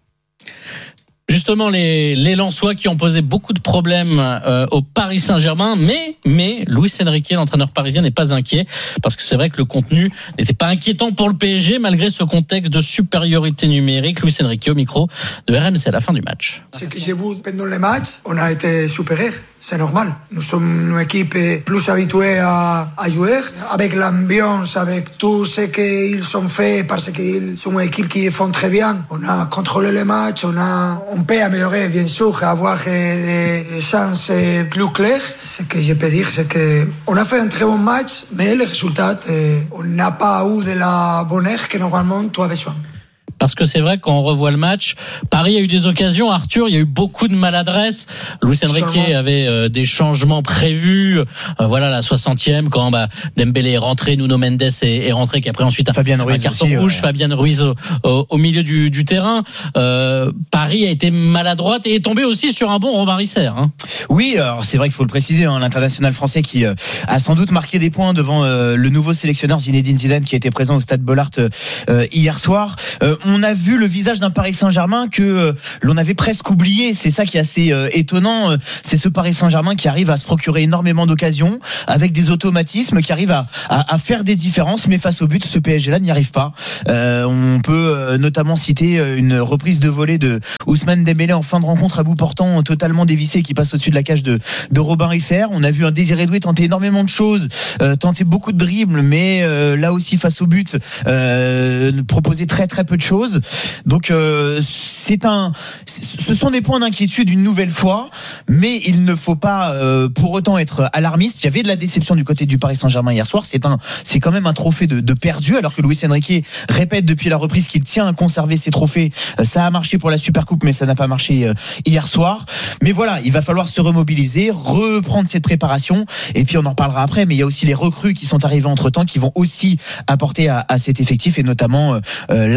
Justement, les, les Lensois qui ont posé beaucoup de problèmes euh, au Paris Saint-Germain, mais, mais Luis Enrique, l'entraîneur parisien, n'est pas inquiet, parce que c'est vrai que le contenu n'était pas inquiétant pour le P S G, malgré ce contexte de supériorité numérique. Luis Enrique au micro de R M C à la fin du match. Ce que j'ai vu pendant les matchs, on a été supérieurs. C'est normal. Nous sommes une équipe plus habituée à, à jouer, avec l'ambiance, avec tout ce qu'ils ont fait, parce qu'ils sont une équipe qui font très bien. On a contrôlé les matchs, on a, on peut améliorer, bien sûr, avoir des chances plus claires. Ce que je peux dire, c'est que on a fait un très bon match, mais le résultat, on n'a pas eu de la bonheur que normalement tu as besoin. Parce que c'est vrai, quand on revoit le match, Paris a eu des occasions. Arthur, il y a eu beaucoup de maladresse. Luis Enrique avait euh, des changements prévus. Euh, voilà, la soixantième, quand bah, Dembélé est rentré, Nuno Mendes est, est rentré, qui après ensuite a Fabien un Ruiz carton aussi, rouge, ouais. Fabien Ruiz au, au, au milieu du, du terrain. Euh, Paris a été maladroite et est tombé aussi sur un bon Robin Risser. Hein. Oui, alors c'est vrai qu'il faut le préciser, hein, l'international français qui euh, a sans doute marqué des points devant euh, le nouveau sélectionneur Zinedine Zidane qui était présent au stade Bollaert euh, hier soir. Euh, on a vu le visage d'un Paris Saint-Germain que euh, l'on avait presque oublié. C'est ça qui est assez euh, étonnant. C'est ce Paris Saint-Germain qui arrive à se procurer énormément d'occasions avec des automatismes, qui arrive à, à, à faire des différences, mais face au but, ce P S G-là n'y arrive pas. Euh, on peut euh, notamment citer une reprise de volée de Ousmane Dembélé en fin de rencontre à bout portant, totalement dévissé, qui passe au-dessus de la cage de, de Robin Risser. On a vu un Désiré Doué tenter énormément de choses, euh, tenter beaucoup de dribbles, mais euh, là aussi face au but, euh, proposer très très peu de choses. Donc euh, c'est un, ce sont des points d'inquiétude une nouvelle fois, mais il ne faut pas euh, pour autant être alarmiste. Il y avait de la déception du côté du Paris Saint-Germain hier soir. C'est un, c'est quand même un trophée de, de perdu, alors que Luis Enrique répète depuis la reprise qu'il tient à conserver ses trophées. Ça a marché pour la Supercoupe, mais ça n'a pas marché hier soir. Mais voilà, il va falloir se remobiliser, reprendre cette préparation, et puis on en reparlera après. Mais il y a aussi les recrues qui sont arrivées entre temps, qui vont aussi apporter à, à cet effectif, et notamment euh, l'attaquant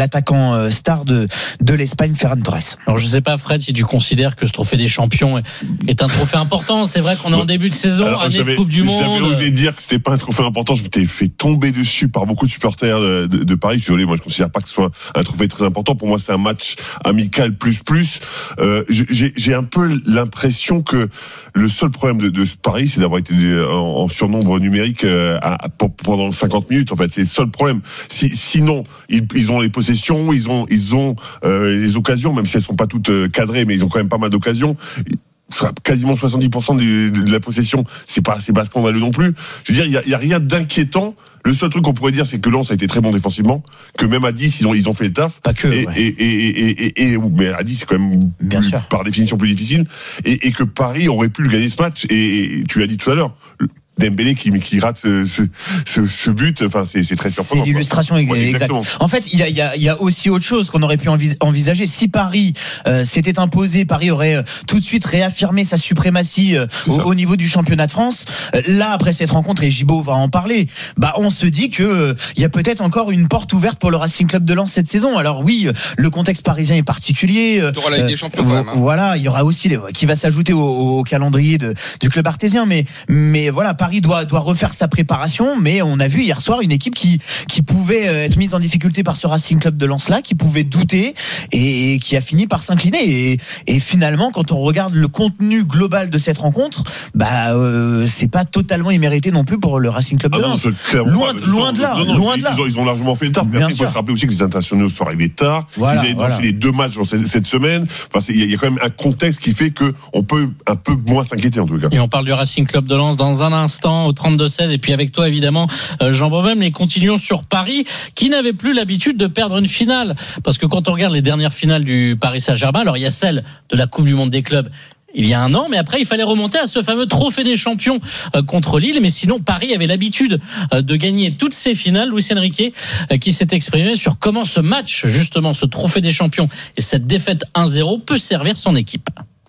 l'attaquant star de, de l'Espagne, Ferran Torres. Alors je sais pas, Fred, si tu considères que ce trophée des champions est, est un trophée important. C'est vrai qu'on est en début de saison, Alors, année de Coupe du Monde. J'avais osé dire que c'était pas un trophée important. Je m'étais fait tomber dessus par beaucoup de supporters de, de, de Paris. Je suis désolé, moi je considère pas que ce soit un trophée très important. Pour moi, c'est un match amical plus plus. Euh, j'ai, j'ai un peu l'impression que le seul problème de, de Paris, c'est d'avoir été en, en surnombre numérique euh, à, à, pendant cinquante minutes. En fait, c'est le seul problème. Si, sinon, ils, ils ont les possessions, ils ont, ils ont euh, les occasions, même si elles sont pas toutes euh, cadrées, mais ils ont quand même pas mal d'occasions. Quasiment soixante-dix pour cent de, de, de la possession, c'est pas, c'est pas scandaleux non plus. Je veux dire, il y a, il y a rien d'inquiétant. Le seul truc qu'on pourrait dire, c'est que Lens a été très bon défensivement, que même à dix, ils ont, ils ont fait le taf. Pas que, et, ouais. et, et, et, et, et, mais à dix, c'est quand même, bien plus, sûr, par définition plus difficile. Et, et que Paris aurait pu le gagner ce match. Et, et tu l'as dit tout à l'heure. Dembélé qui, qui rate ce, ce, ce, ce but, enfin c'est, c'est très surprenant. C'est l'illustration quoi. exacte. Ouais, en fait, il y a, il y, a, il y a aussi autre chose qu'on aurait pu envisager. Si Paris euh, s'était imposé, Paris aurait euh, tout de suite réaffirmé sa suprématie euh, au, au niveau du championnat de France. Euh, là, après cette rencontre, et Gibaud va en parler, bah on se dit que euh, il y a peut-être encore une porte ouverte pour le Racing Club de Lens cette saison. Alors oui, le contexte parisien est particulier. Euh, tu auras la Ligue des Champions, quand même, hein. Voilà, il y aura aussi les, qui va s'ajouter au, au calendrier de, du club artésien. Mais mais voilà, Paris doit doit refaire sa préparation, mais on a vu hier soir une équipe qui qui pouvait être mise en difficulté par ce Racing Club de Lens là, qui pouvait douter et, et qui a fini par s'incliner. Et, et finalement, quand on regarde le contenu global de cette rencontre, bah euh, c'est pas totalement immérité non plus pour le Racing Club de ah Lens. Non, loin, pas, loin de là, non, non, loin ils, de là. Ils ont, ils ont largement fait le taf. Mais après, il faut se rappeler aussi que les internationaux sont arrivés tard, voilà, qu'ils avaient voilà. dansé les deux matchs dans cette, cette semaine. Enfin, il y, y a quand même un contexte qui fait que on peut un peu moins s'inquiéter en tout cas. Et on parle du Racing Club de Lens dans un instant au trente-deux seize et puis avec toi évidemment Jean Bobem, mais continuons sur Paris qui n'avait plus l'habitude de perdre une finale, parce que quand on regarde les dernières finales du Paris Saint-Germain, alors il y a celle de la Coupe du Monde des clubs il y a un an, mais après il fallait remonter à ce fameux trophée des champions contre Lille. Mais sinon Paris avait l'habitude de gagner toutes ces finales. Luis Enrique qui s'est exprimé sur comment ce match, justement ce trophée des champions et cette défaite un zéro peut servir son équipe.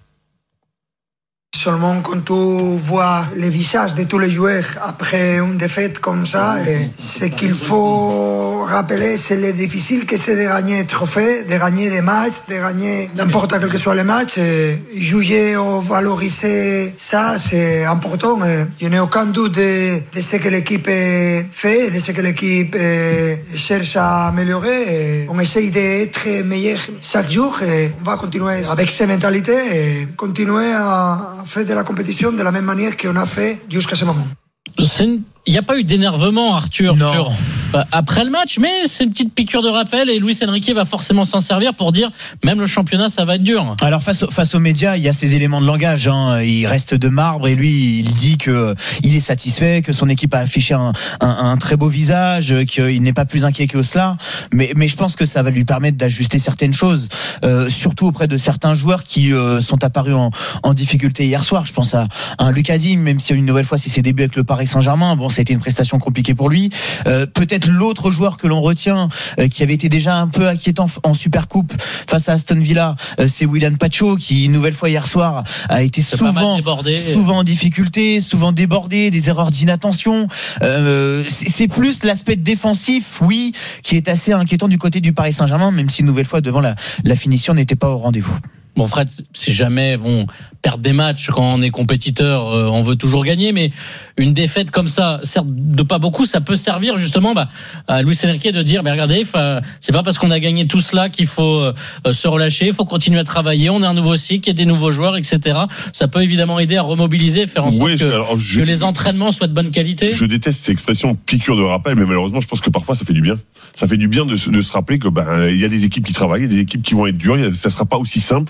Seulement quand tu vois les visages de tous les joueurs après une défaite comme ça, et ce qu'il faut rappeler, c'est le difficile que c'est de gagner un trophée, de gagner des matchs, de gagner n'importe quel que soit le match. Et juger ou valoriser ça, c'est important. Je n'ai aucun doute de, de ce que l'équipe fait, de ce que l'équipe cherche à améliorer. Et on essaye d'être meilleur chaque jour et on va continuer avec ces mentalités et continuer à fait de la compétition de la même manière qu'on a fait jusqu'à ce moment. Il n'y a pas eu d'énervement, Arthur, sur, bah, après le match, mais c'est une petite piqûre de rappel et Luis Enrique va forcément s'en servir pour dire même le championnat, ça va être dur. Alors face, face aux médias, il y a ces éléments de langage. Hein. Il reste de marbre et lui, il dit que il est satisfait, que son équipe a affiché un, un, un très beau visage, qu'il n'est pas plus inquiet que cela. Mais, mais je pense que ça va lui permettre d'ajuster certaines choses, euh, surtout auprès de certains joueurs qui euh, sont apparus en, en difficulté hier soir. Je pense à, à un Lucas Digne, même si une nouvelle fois c'est ses débuts avec le Paris Saint-Germain. Bon, ça a été une prestation compliquée pour lui. Euh, peut-être l'autre joueur que l'on retient, euh, qui avait été déjà un peu inquiétant en Supercoupe face à Aston Villa, euh, c'est Willian Pacho, qui une nouvelle fois hier soir a été c'est souvent, souvent en difficulté, souvent débordé, des erreurs d'inattention. Euh, c'est, c'est plus l'aspect défensif, oui, qui est assez inquiétant du côté du Paris Saint-Germain, même si une nouvelle fois devant la, la finition n'était pas au rendez-vous. Bon, Fred, c'est jamais bon perdre des matchs quand on est compétiteur, euh, on veut toujours gagner, mais une défaite comme ça, certes de pas beaucoup, ça peut servir justement bah, à Luis Enrique de dire, bah, regardez, c'est pas parce qu'on a gagné tout cela qu'il faut euh, se relâcher, il faut continuer à travailler, on a un nouveau cycle, il y a des nouveaux joueurs, et cetera. Ça peut évidemment aider à remobiliser, faire en sorte oui, que, alors, je, que les entraînements soient de bonne qualité. Je déteste cette expression piqûre de rappel, mais malheureusement, je pense que parfois ça fait du bien. Ça fait du bien de, de se rappeler que ben il y a des équipes qui travaillent, il y a des équipes qui vont être dures, ça sera pas aussi simple.